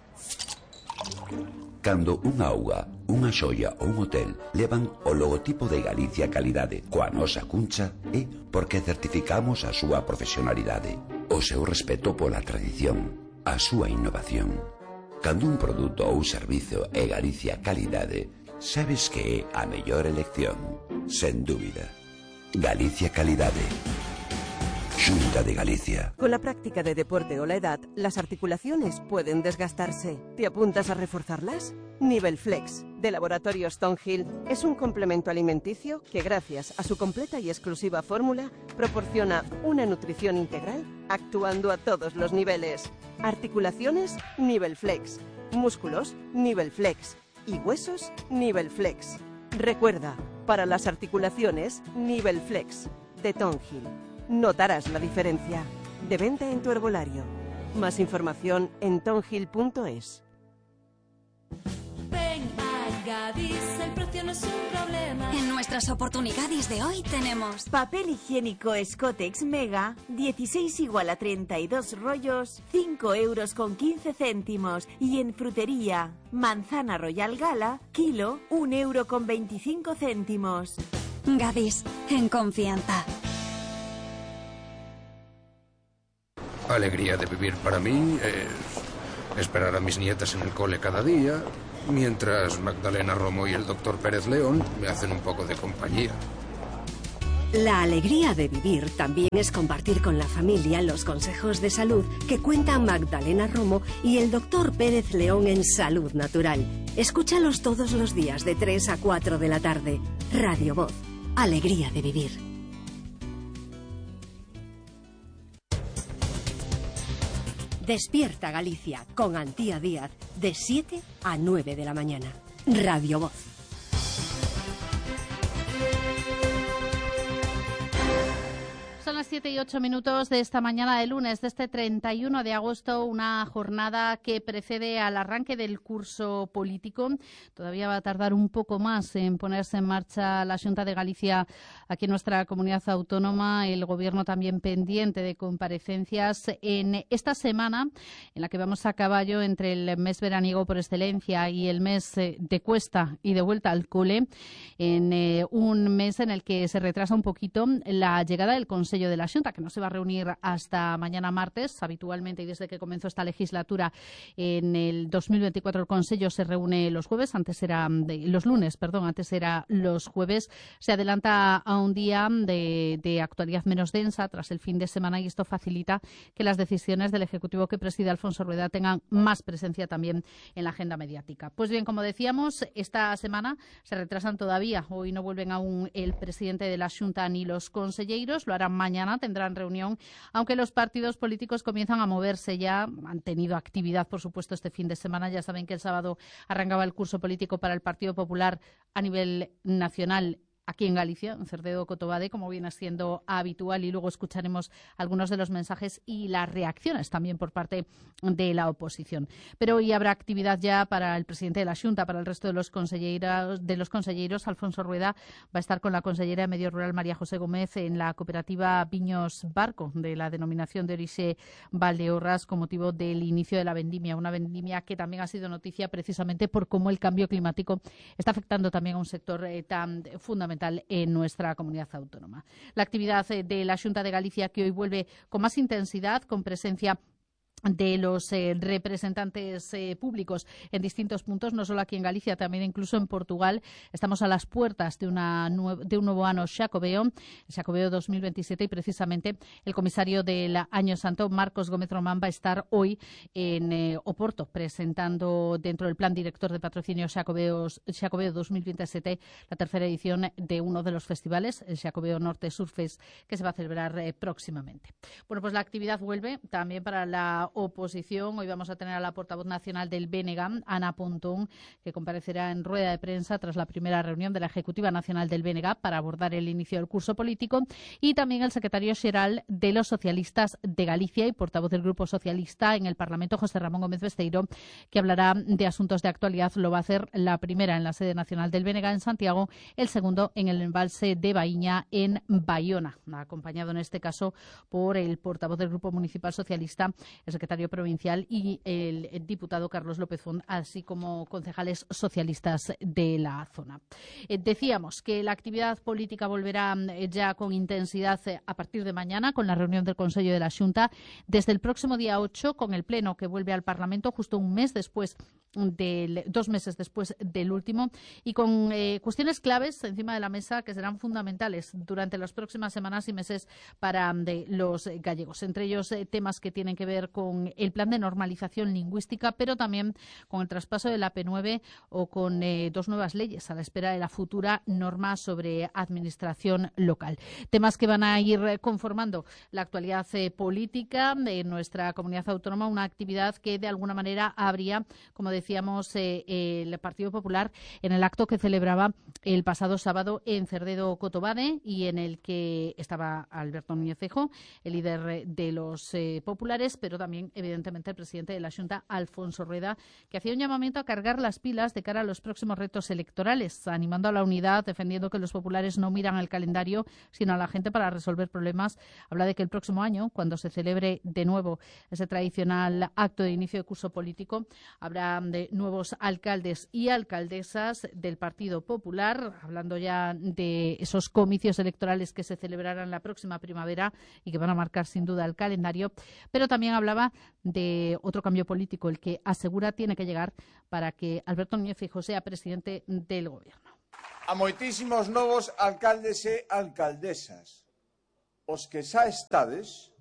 Cando unha auga, unha xoia ou un hotel levan o logotipo de Galicia Calidade coa nosa Cuncha, é porque certificamos a súa profesionalidade, o seu respeto pola tradición, a súa innovación. Cando un produto ou servizo é Galicia Calidade, sabes que é a mellor elección, sen dúbida. Galicia Calidade. Xunta de Galicia.
Con la práctica de deporte o la edad, las articulaciones pueden desgastarse. ¿Te apuntas a reforzarlas? Nivel Flex, de Laboratorios Thornhill, es un complemento alimenticio que, gracias a su completa y exclusiva fórmula, proporciona una nutrición integral actuando a todos los niveles. Articulaciones, Nivel Flex. Músculos, Nivel Flex. Y huesos, Nivel Flex. Recuerda, para las articulaciones, Nivel Flex, de Thornhill. Notarás la diferencia. De venta en tu herbolario. Más información en thornhill punto es.
Ven a Gadis, el precio no es un problema. En nuestras oportunidades de hoy tenemos
papel higiénico Scotex Mega, dieciséis igual a treinta y dos rollos, cinco euros con quince céntimos. Y en frutería, manzana Royal Gala, kilo, un euro con veinticinco céntimos.
Gadis, en confianza.
Alegría de vivir para mí es esperar a mis nietas en el cole cada día, mientras Magdalena Romo y el doctor Pérez León me hacen un poco de compañía.
La alegría de vivir también es compartir con la familia los consejos de salud que cuentan Magdalena Romo y el doctor Pérez León en Salud Natural. Escúchalos todos los días de tres a cuatro de la tarde. Radio Voz. Alegría de vivir. Despierta Galicia con Antía Díaz de siete a nueve de la mañana. Radio Voz.
Son las siete y ocho minutos de esta mañana de lunes, de este treinta y uno de agosto, una jornada que precede al arranque del curso político. Todavía va a tardar un poco más en ponerse en marcha la Xunta de Galicia aquí en nuestra comunidad autónoma. El Gobierno también pendiente de comparecencias en esta semana en la que vamos a caballo entre el mes veraniego por excelencia y el mes de cuesta y de vuelta al cole, en eh, un mes en el que se retrasa un poquito la llegada del Consejo de la Xunta, que no se va a reunir hasta mañana martes. Habitualmente, y desde que comenzó esta legislatura en el dos mil veinticuatro, el Consejo se reúne los jueves, antes era de, los lunes, perdón, antes era los jueves. Se adelanta a un día de, de actualidad menos densa tras el fin de semana, y esto facilita que las decisiones del Ejecutivo que preside Alfonso Rueda tengan más presencia también en la agenda mediática. Pues bien, como decíamos, esta semana se retrasan todavía. Hoy no vuelven aún el presidente de la Xunta ni los conselleiros, lo harán mañana, tendrán reunión, aunque los partidos políticos comienzan a moverse ya. Han tenido actividad, por supuesto, este fin de semana. Ya saben que el sábado arrancaba el curso político para el Partido Popular a nivel nacional aquí en Galicia, en Cerdedo Cotobade, como viene siendo habitual, y luego escucharemos algunos de los mensajes y las reacciones también por parte de la oposición. Pero hoy habrá actividad ya para el presidente de la Xunta, para el resto de los conselleiros, de los conselleiros. Alfonso Rueda va a estar con la consellera de Medio Rural, María José Gómez, en la cooperativa Viños Barco, de la denominación de orixe Valdeorras, con motivo del inicio de la vendimia, una vendimia que también ha sido noticia precisamente por cómo el cambio climático está afectando también a un sector eh, tan fundamental en nuestra comunidad autónoma. La actividad de la Xunta de Galicia, que hoy vuelve con más intensidad, con presencia de los eh, representantes eh, públicos en distintos puntos, no solo aquí en Galicia, también incluso en Portugal. Estamos a las puertas de, una de un nuevo ano Xacobeo, el Xacobeo dos mil veintisiete, y precisamente el comisario del Año Santo, Marcos Gómez Román, va a estar hoy en eh, Oporto, presentando dentro del plan director de patrocinio Xacobeos, Xacobeo dos mil veintisiete la tercera edición de uno de los festivales, el Xacobeo Norte Surfest, que se va a celebrar eh, próximamente. Bueno, pues la actividad vuelve también para la oposición. Hoy vamos a tener a la portavoz nacional del B N G, Ana Pontón, que comparecerá en rueda de prensa tras la primera reunión de la Ejecutiva Nacional del B N G para abordar el inicio del curso político, y también el secretario xeral de los socialistas de Galicia y portavoz del Grupo Socialista en el Parlamento, José Ramón Gómez Besteiro, que hablará de asuntos de actualidad. Lo va a hacer la primera en la sede nacional del B N G en Santiago, el segundo en el embalse de Baíña en Bayona, acompañado en este caso por el portavoz del Grupo Municipal Socialista, el secretario provincial, y el, el diputado Carlos López Font, así como concejales socialistas de la zona. Eh, decíamos que la actividad política volverá eh, ya con intensidad eh, a partir de mañana, con la reunión del Consejo de la Xunta, desde el próximo día ocho, con el Pleno que vuelve al Parlamento justo un mes después Del, dos meses después del último, y con eh, cuestiones claves encima de la mesa que serán fundamentales durante las próximas semanas y meses para de, los gallegos. Entre ellos, eh, temas que tienen que ver con el plan de normalización lingüística, pero también con el traspaso de la P nueve o con eh, dos nuevas leyes a la espera de la futura norma sobre administración local. Temas que van a ir conformando la actualidad eh, política de nuestra comunidad autónoma, una actividad que de alguna manera habría, como decíamos, eh, el Partido Popular en el acto que celebraba el pasado sábado en Cerdedo Cotobade, y en el que estaba Alberto Núñez Feijóo, el líder de los eh, populares, pero también, evidentemente, el presidente de la Xunta, Alfonso Rueda, que hacía un llamamiento a cargar las pilas de cara a los próximos retos electorales, animando a la unidad, defendiendo que los populares no miran al calendario, sino a la gente para resolver problemas. Habla de que el próximo año, cuando se celebre de nuevo ese tradicional acto de inicio de curso político, habrá de nuevos alcaldes y alcaldesas del Partido Popular, hablando ya de esos comicios electorales que se celebrarán la próxima primavera y que van a marcar sin duda el calendario, pero también hablaba de otro cambio político, el que asegura tiene que llegar para que Alberto Núñez Feijóo sea presidente del Gobierno.
A moitísimos novos alcaldes e alcaldesas, os que xa estades,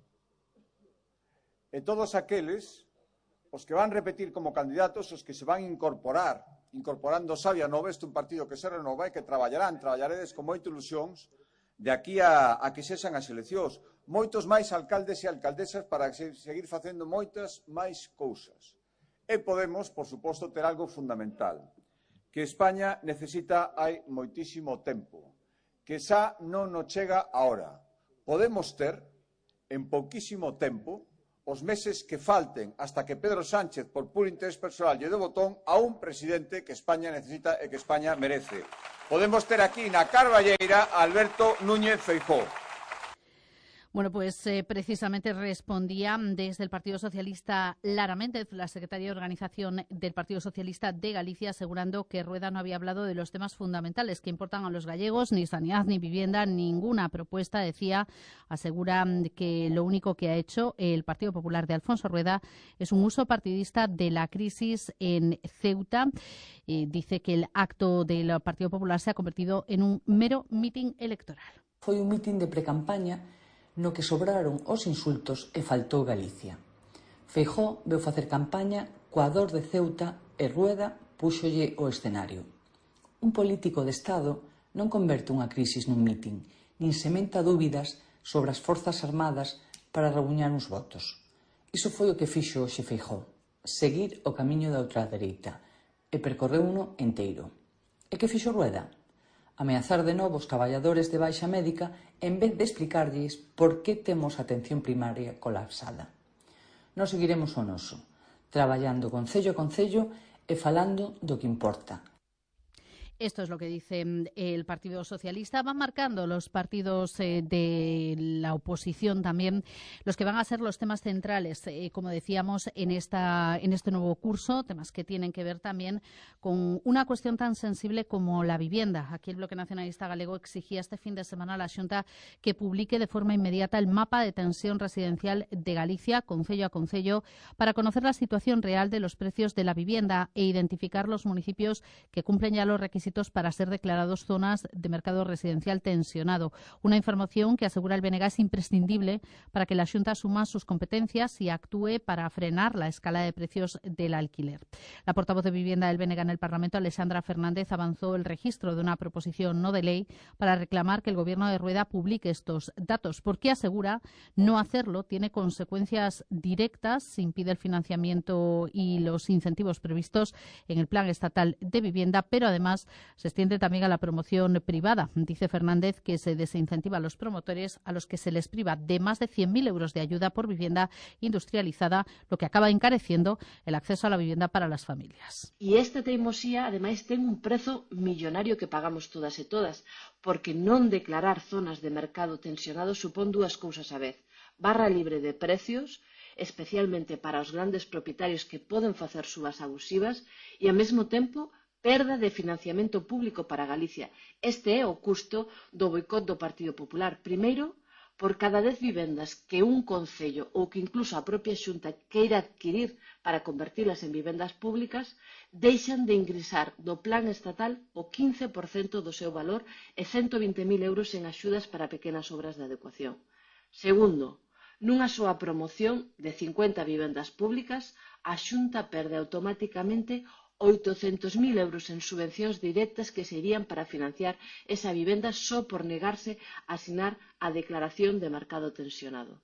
e todos aqueles os que van repetir como candidatos, os que se van incorporar, incorporando Sabia Nova, este un partido que se renova e que traballarán, traballaredes con moita ilusións de aquí a, a que sexan as eleccións. Moitos máis alcaldes e alcaldesas para se, seguir facendo moitas máis cousas. E podemos, por suposto, ter algo fundamental, que España necesita hai moitísimo tempo, que xa non nos chega ahora. Podemos ter, en pouquísimo tempo, os meses que falten hasta que Pedro Sánchez, por puro interés persoal, lle dé botón a un presidente que España necesita e que España merece. Podemos ter aquí na Carballeira a Alberto Núñez Feijóo.
Bueno, pues eh, precisamente respondía desde el Partido Socialista Lara Méndez, la secretaria de Organización del Partido Socialista de Galicia, asegurando que Rueda no había hablado de los temas fundamentales que importan a los gallegos, ni sanidad, ni vivienda, ninguna propuesta. Decía, asegura que lo único que ha hecho el Partido Popular de Alfonso Rueda es un uso partidista de la crisis en Ceuta. Eh, dice que el acto del Partido Popular se ha convertido en un mero mitin electoral.
Foi un mitin de precampaña no que sobraron os insultos e faltou Galicia. Feijóo veu facer campaña coa dor de Ceuta e Rueda púxolle o escenario. Un político de Estado non converte unha crisis nun mitin, nin sementa dúbidas sobre as forzas armadas para rebuñar uns votos. Iso foi o que fixo hoxe Feijóo, seguir o camiño da ultradereita, e percorreuno enteiro. E que fixo Rueda? Ameazar de novo os traballadores de baixa médica en vez de explicarlles por que temos a atención primaria colapsada. Nos seguiremos o noso, traballando concello a concello e falando do que importa.
Esto es lo que dice el Partido Socialista. Van marcando los partidos eh, de la oposición también los que van a ser los temas centrales, eh, como decíamos, en, esta, en este nuevo curso, temas que tienen que ver también con una cuestión tan sensible como la vivienda. Aquí el Bloque Nacionalista Galego exigía este fin de semana a la Xunta que publique de forma inmediata el mapa de tensión residencial de Galicia, concello a concello, para conocer la situación real de los precios de la vivienda e identificar los municipios que cumplen ya los requisitos para ser declarados zonas de mercado residencial tensionado. Una información que asegura el B N G es imprescindible para que la Xunta asuma sus competencias y actúe para frenar la escalada de precios del alquiler. La portavoz de Vivienda del B N G en el Parlamento, Alexandra Fernández, avanzó el registro de una proposición no de ley para reclamar que el Gobierno de Rueda publique estos datos, porque asegura no hacerlo tiene consecuencias directas, impide el financiamiento y los incentivos previstos en el Plan Estatal de Vivienda, pero además se extiende también a la promoción privada. Dice Fernández que se desincentiva a los promotores a los que se les priva de más de cien mil euros de ayuda por vivienda industrializada, lo que acaba encareciendo el acceso a la vivienda para las familias.
E esta teimosía, ademais, ten un prezo millonario que pagamos todas e todas, porque non declarar zonas de mercado tensionado supón dúas cousas a vez: barra libre de precios especialmente para os grandes propietarios que poden facer subas abusivas, e, ao mesmo tempo, perda de financiamento público para Galicia. Este é o custo do boicot do Partido Popular. Primeiro, por cada dez vivendas que un concello ou que incluso a propia Xunta queira adquirir para convertilas en vivendas públicas, deixan de ingresar do plan estatal o quince por cento do seu valor e ciento vinte mil euros en axudas para pequenas obras de adecuación. Segundo, nunha soa promoción de cincuenta vivendas públicas, a Xunta perde automáticamente oitocentos mil euros en subvencións directas que serían para financiar esa vivenda só por negarse a asinar a declaración de mercado tensionado.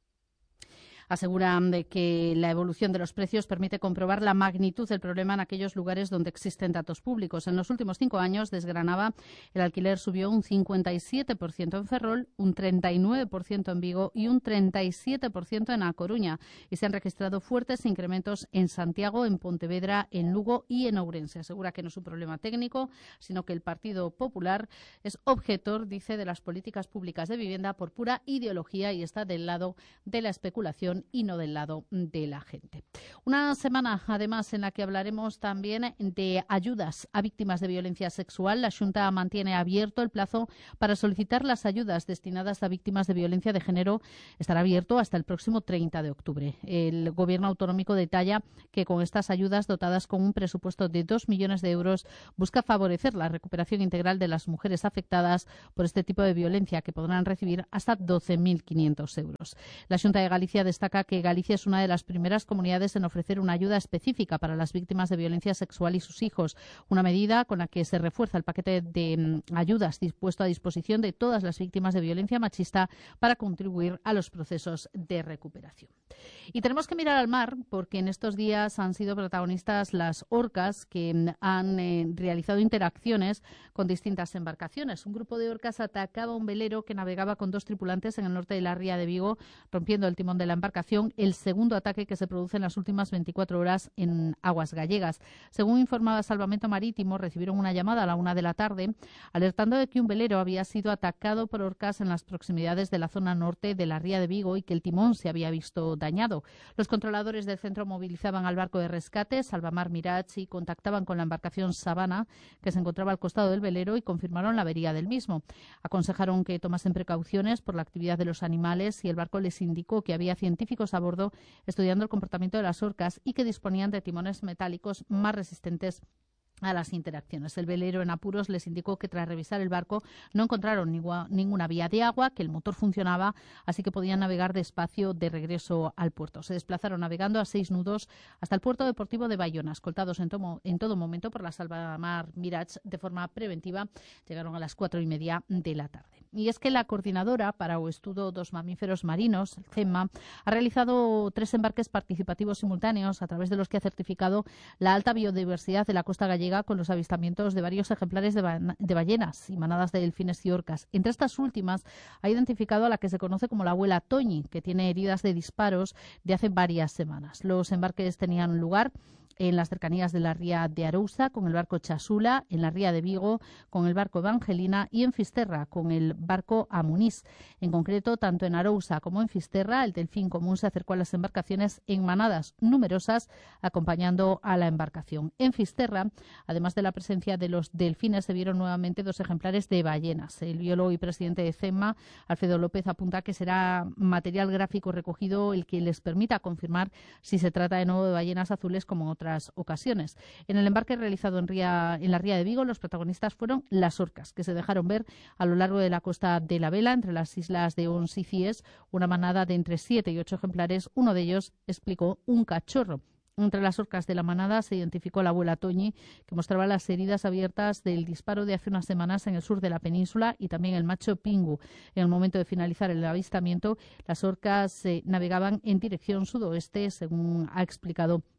Aseguran de que la evolución de los precios permite comprobar la magnitud del problema en aquellos lugares donde existen datos públicos. En los últimos cinco años, desgranaba, el alquiler subió un cincuenta y siete por ciento en Ferrol, un treinta y nueve por ciento en Vigo y un treinta y siete por ciento en A Coruña. Y se han registrado fuertes incrementos en Santiago, en Pontevedra, en Lugo y en Ourense. Asegura que no es un problema técnico, sino que el Partido Popular es objetor, dice, de las políticas públicas de vivienda por pura ideología y está del lado de la especulación y no del lado de la gente. Una semana, además, en la que hablaremos también de ayudas a víctimas de violencia sexual. La Xunta mantiene abierto el plazo para solicitar las ayudas destinadas a víctimas de violencia de género. Estará abierto hasta el próximo treinta de octubre. El Gobierno autonómico detalla que con estas ayudas, dotadas con un presupuesto de dos millones de euros, busca favorecer la recuperación integral de las mujeres afectadas por este tipo de violencia, que podrán recibir hasta doce mil quinientos euros. La Xunta de Galicia destaca que Galicia es una de las primeras comunidades en ofrecer una ayuda específica para las víctimas de violencia sexual y sus hijos, una medida con la que se refuerza el paquete de mm, ayudas dispuesto a disposición de todas las víctimas de violencia machista para contribuir a los procesos de recuperación. Y tenemos que mirar al mar, porque en estos días han sido protagonistas las orcas, que mm, han eh, realizado interacciones con distintas embarcaciones. Un grupo de orcas atacaba un velero que navegaba con dos tripulantes en el norte de la ría de Vigo, rompiendo el timón de la embarcación, el segundo ataque que se produce en las últimas veinticuatro horas en aguas gallegas. Según informaba Salvamento Marítimo, recibieron una llamada a la una de la tarde alertando de que un velero había sido atacado por orcas en las proximidades de la zona norte de la ría de Vigo y que el timón se había visto dañado. Los controladores del centro movilizaban al barco de rescate Salvamar Mirage y contactaban con la embarcación Sabana, que se encontraba al costado del velero, y confirmaron la avería del mismo. Aconsejaron que tomasen precauciones por la actividad de los animales y el barco les indicó que había científicos a bordo estudiando el comportamiento de las orcas y que disponían de timones metálicos más resistentes a las interacciones. El velero en apuros les indicó que tras revisar el barco no encontraron ninguna, ninguna vía de agua, que el motor funcionaba, así que podían navegar despacio de regreso al puerto. Se desplazaron navegando a seis nudos hasta el puerto deportivo de Bayona, escoltados en, tomo, en todo momento por la Salvamar Mirage de forma preventiva. Llegaron a las cuatro y media de la tarde. Y es que la Coordinadora para o Estudo dos Mamíferos Marinos, el CEMA, ha realizado tres embarques participativos simultáneos a través de los que ha certificado la alta biodiversidad de la costa gallega, con los avistamientos de varios ejemplares de, ba de ballenas y manadas de delfines y orcas. Entre estas últimas ha identificado a la que se conoce como la abuela Toñi, que tiene heridas de disparos de hace varias semanas. Los embarques tenían lugar en las cercanías de la ría de Arousa con el barco Chasula, en la ría de Vigo con el barco Evangelina y en Fisterra con el barco Amunís. En concreto, tanto en Arousa como en Fisterra, el delfín común se acercó a las embarcaciones en manadas numerosas, acompañando a la embarcación. En Fisterra, además de la presencia de los delfines, se vieron nuevamente dos ejemplares de ballenas. El biólogo y presidente de CEMA, Alfredo López, apunta que será material gráfico recogido el que les permita confirmar si se trata de nuevo de ballenas azules como otras ocasiones. En el embarque realizado en, ría, en la ría de Vigo, los protagonistas fueron las orcas, que se dejaron ver a lo largo de la costa de la Vela, entre las islas de Ons y Cies, una manada de entre siete y ocho ejemplares. Uno de ellos explicó un cachorro. Entre las orcas de la manada se identificó la abuela Toñi, que mostraba las heridas abiertas del disparo de hace unas semanas en el sur de la península, y también el macho Pingu. En el momento de finalizar el avistamiento, las orcas eh, navegaban en dirección sudoeste, según ha explicado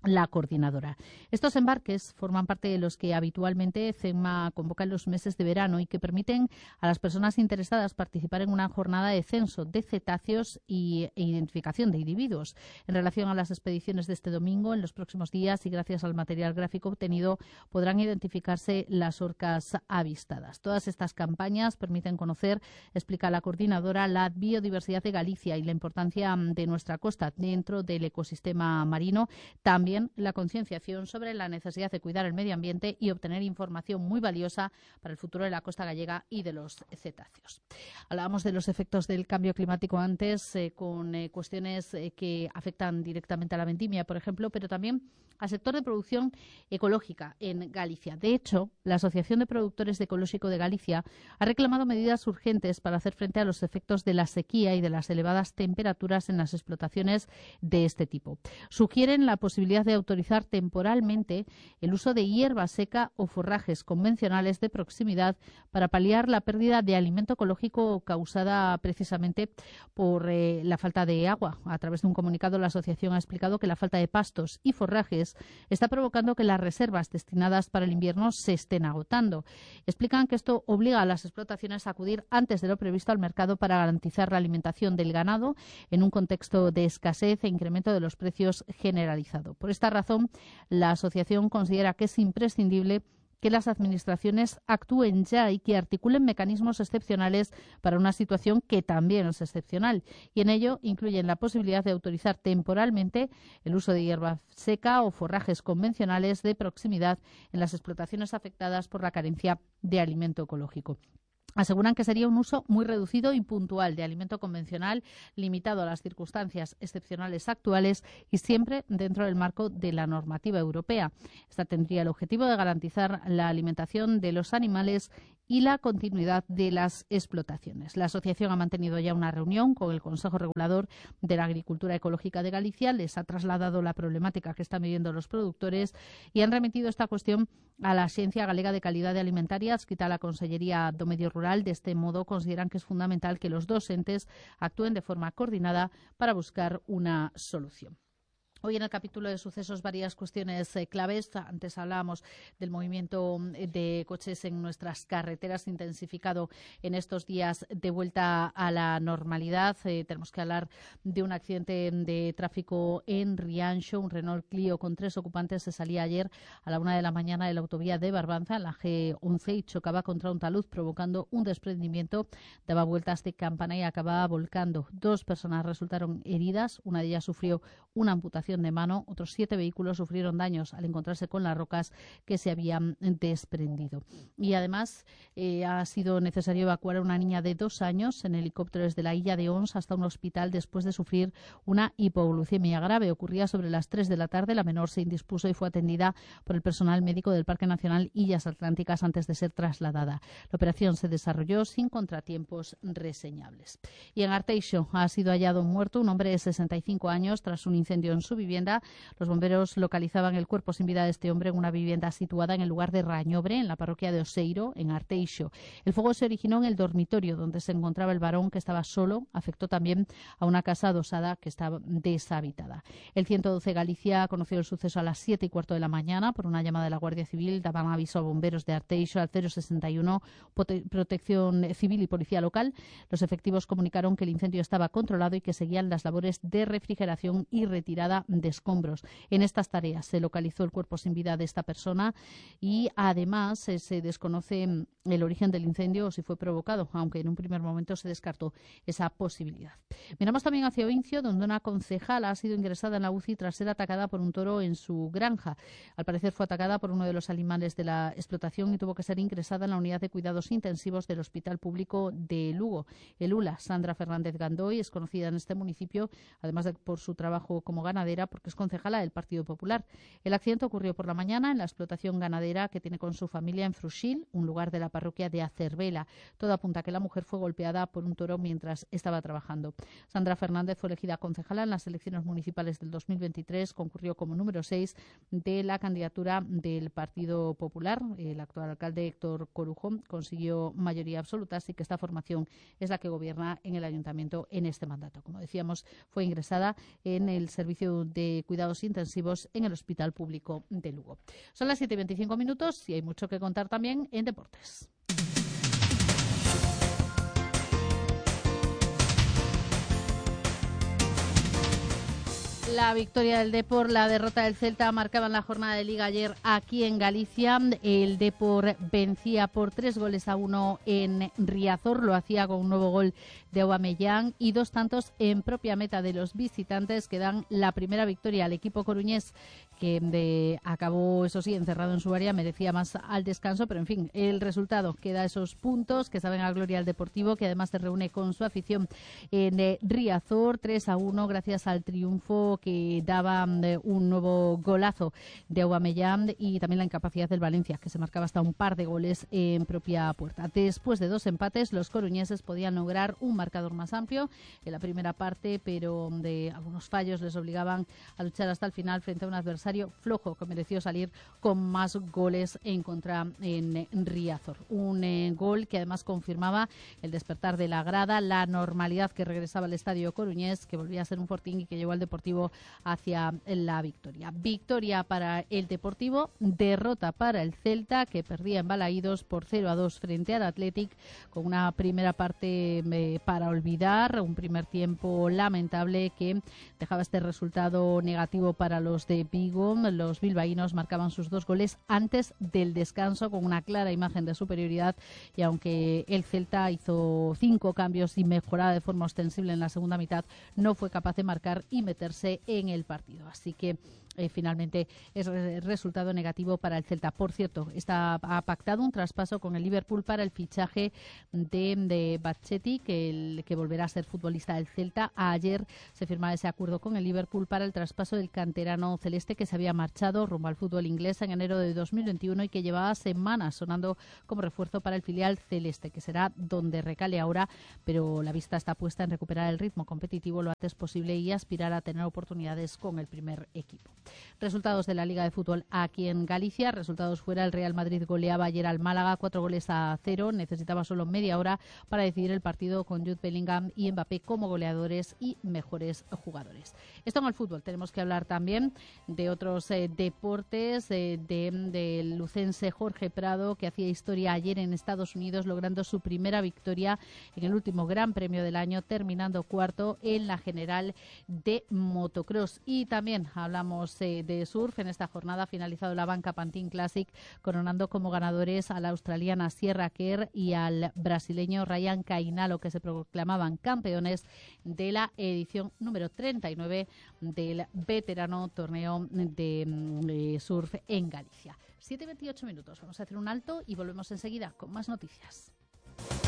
la coordinadora. Estos embarques forman parte de los que habitualmente CEMA convoca en los meses de verano y que permiten a las personas interesadas participar en una jornada de censo de cetáceos y, e identificación de individuos. En relación a las expediciones de este domingo, en los próximos días y gracias al material gráfico obtenido, podrán identificarse las orcas avistadas. Todas estas campañas permiten conocer, explica la coordinadora, la biodiversidad de Galicia y la importancia de nuestra costa dentro del ecosistema marino. También la concienciación sobre la necesidad de cuidar el medio ambiente y obtener información muy valiosa para el futuro de la costa gallega y de los cetáceos. Hablábamos de los efectos del cambio climático antes, eh, con eh, cuestiones eh, que afectan directamente a la vendimia, por ejemplo, pero también al sector de producción ecológica en Galicia. De hecho, la Asociación de Productores de Ecolóxico de Galicia ha reclamado medidas urgentes para hacer frente a los efectos de la sequía y de las elevadas temperaturas en las explotaciones de este tipo. Sugieren la posibilidad de autorizar temporalmente el uso de hierba seca o forrajes convencionales de proximidad para paliar la pérdida de alimento ecológico causada precisamente por eh, la falta de agua. A través de un comunicado, la asociación ha explicado que la falta de pastos y forrajes está provocando que las reservas destinadas para el invierno se estén agotando. Explican que esto obliga a las explotaciones a acudir antes de lo previsto al mercado para garantizar la alimentación del ganado en un contexto de escasez e incremento de los precios generalizado. Por esta razón, la asociación considera que es imprescindible que las administraciones actúen ya y que articulen mecanismos excepcionales para una situación que también es excepcional. Y en ello incluyen la posibilidad de autorizar temporalmente el uso de hierba seca o forrajes convencionales de proximidad en las explotaciones afectadas por la carencia de alimento ecológico. Aseguran que sería un uso muy reducido y puntual de alimento convencional, limitado a las circunstancias excepcionales actuales y siempre dentro del marco de la normativa europea. Esta tendría el objetivo de garantizar la alimentación de los animales y la continuidad de las explotaciones. La asociación ha mantenido ya una reunión con el Consejo Regulador de la Agricultura Ecológica de Galicia, les ha trasladado la problemática que están viviendo los productores y han remitido esta cuestión a la Axencia Galega de Calidad Alimentaria, adscrita a la Consellería do Medio Rural. De este modo, consideran que es fundamental que los dos entes actúen de forma coordinada para buscar una solución. Hoy en el capítulo de sucesos varias cuestiones eh, claves. Antes hablábamos del movimiento de coches en nuestras carreteras intensificado en estos días de vuelta a la normalidad. Eh, tenemos que hablar de un accidente de tráfico en Rianxo. Un Renault Clio con tres ocupantes se salía ayer a la una de la mañana de la autovía de Barbanza, en la G once, y chocaba contra un talud provocando un desprendimiento. Daba vueltas de campana y acababa volcando. Dos personas resultaron heridas. Una de ellas sufrió una amputación de mano. Otros siete vehículos sufrieron daños al encontrarse con las rocas que se habían desprendido. Y además eh, ha sido necesario evacuar a una niña de dos años en helicóptero desde la Illa de Ons hasta un hospital después de sufrir una hipoglucemia grave. Ocurría sobre las tres de la tarde. La menor se indispuso y fue atendida por el personal médico del Parque Nacional Illas Atlánticas antes de ser trasladada. La operación se desarrolló sin contratiempos reseñables. Y en Arteixo ha sido hallado muerto un hombre de sesenta y cinco años tras un incendio en su vivienda. Los bomberos localizaban el cuerpo sin vida de este hombre en una vivienda situada en el lugar de Rañobre, en la parroquia de Oseiro, en Arteixo. El fuego se originó en el dormitorio donde se encontraba el varón, que estaba solo. Afectó también a una casa adosada que estaba deshabitada. El ciento doce Galicia conoció el suceso a las siete y cuarto de la mañana. Por una llamada de la Guardia Civil daban aviso a bomberos de Arteixo al cero sesenta y uno, Protección Civil y Policía Local. Los efectivos comunicaron que el incendio estaba controlado y que seguían las labores de refrigeración y retirada de escombros. En estas tareas se localizó el cuerpo sin vida de esta persona y además eh, se desconoce el origen del incendio o si fue provocado, aunque en un primer momento se descartó esa posibilidad. Miramos también hacia Oincio, donde una concejala ha sido ingresada en la U C I tras ser atacada por un toro en su granja. Al parecer fue atacada por uno de los animales de la explotación y tuvo que ser ingresada en la unidad de cuidados intensivos del Hospital Público de Lugo. El U L A, Sandra Fernández Gandoy, es conocida en este municipio, además de por su trabajo como ganadera, porque es concejala del Partido Popular. El accidente ocurrió por la mañana en la explotación ganadera que tiene con su familia en Fruxil, un lugar de la parroquia de Acervela. Todo apunta a que la mujer fue golpeada por un toro mientras estaba trabajando. Sandra Fernández fue elegida concejala en las elecciones municipales del dos mil veintitrés. Concurrió como número seis de la candidatura del Partido Popular. El actual alcalde Héctor Corujo consiguió mayoría absoluta, así que esta formación es la que gobierna en el ayuntamiento en este mandato. Como decíamos, fue ingresada en el servicio lecho de cuidados intensivos en el Hospital Público de Lugo. Son las siete y veinticinco minutos y hay mucho que contar también en deportes. La victoria del Depor, la derrota del Celta marcaban la jornada de Liga ayer aquí en Galicia. El Depor vencía por tres goles a uno en Riazor, lo hacía con un nuevo gol de Aubameyang y dos tantos en propia meta de los visitantes que dan la primera victoria al equipo coruñés, que de, acabó, eso sí, encerrado en su área, merecía más al descanso, pero en fin, el resultado que da esos puntos que saben a gloria al Deportivo, que además se reúne con su afición en Riazor, tres a uno gracias al triunfo que daba un nuevo golazo de Aubameyang y también la incapacidad del Valencia, que se marcaba hasta un par de goles en propia puerta. Después de dos empates, los coruñeses podían lograr un marcador más amplio en la primera parte, pero de algunos fallos les obligaban a luchar hasta el final frente a un adversario flojo que mereció salir con más goles en contra en Riazor. Un eh, gol que además confirmaba el despertar de la grada, la normalidad que regresaba al estadio coruñés, que volvía a ser un fortín y que llevó al Deportivo hacia la victoria. Victoria para el Deportivo, derrota para el Celta, que perdía en Balaídos por cero a dos frente al Athletic, con una primera parte eh, para olvidar, un primer tiempo lamentable que dejaba este resultado negativo para los de Vigo. Los bilbaínos marcaban sus dos goles antes del descanso con una clara imagen de superioridad, y aunque el Celta hizo cinco cambios y mejoraba de forma ostensible en la segunda mitad, no fue capaz de marcar y meterse en el partido. Así que Eh, finalmente es re resultado negativo para el Celta. Por cierto, está ha pactado un traspaso con el Liverpool para el fichaje de, de Bachetti, que, el, que volverá a ser futbolista del Celta. Ayer se firmaba ese acuerdo con el Liverpool para el traspaso del canterano celeste, que se había marchado rumbo al fútbol inglés en enero de dos mil veintiuno y que llevaba semanas sonando como refuerzo para el filial celeste, que será donde recale ahora, pero la vista está puesta en recuperar el ritmo competitivo lo antes posible y aspirar a tener oportunidades con el primer equipo. Resultados de la Liga de Fútbol aquí en Galicia. Resultados fuera: el Real Madrid goleaba ayer al Málaga cuatro goles a cero. Necesitaba solo media hora para decidir el partido, con Jude Bellingham y Mbappé como goleadores y mejores jugadores. Esto en el fútbol. Tenemos que hablar también de otros eh, deportes, eh, del de lucense Jorge Prado, que hacía historia ayer en Estados Unidos, logrando su primera victoria en el último Gran Premio del año, terminando cuarto en la general de motocross. Y también hablamos de surf. En esta jornada ha finalizado la Banca Pantin Classic, coronando como ganadores a la australiana Sierra Kerr y al brasileño Ryan Cainalo, que se proclamaban campeones de la edición número treinta y nueve del veterano torneo de, de surf en Galicia. siete y veintiocho minutos. Vamos a hacer un alto y volvemos enseguida con más noticias.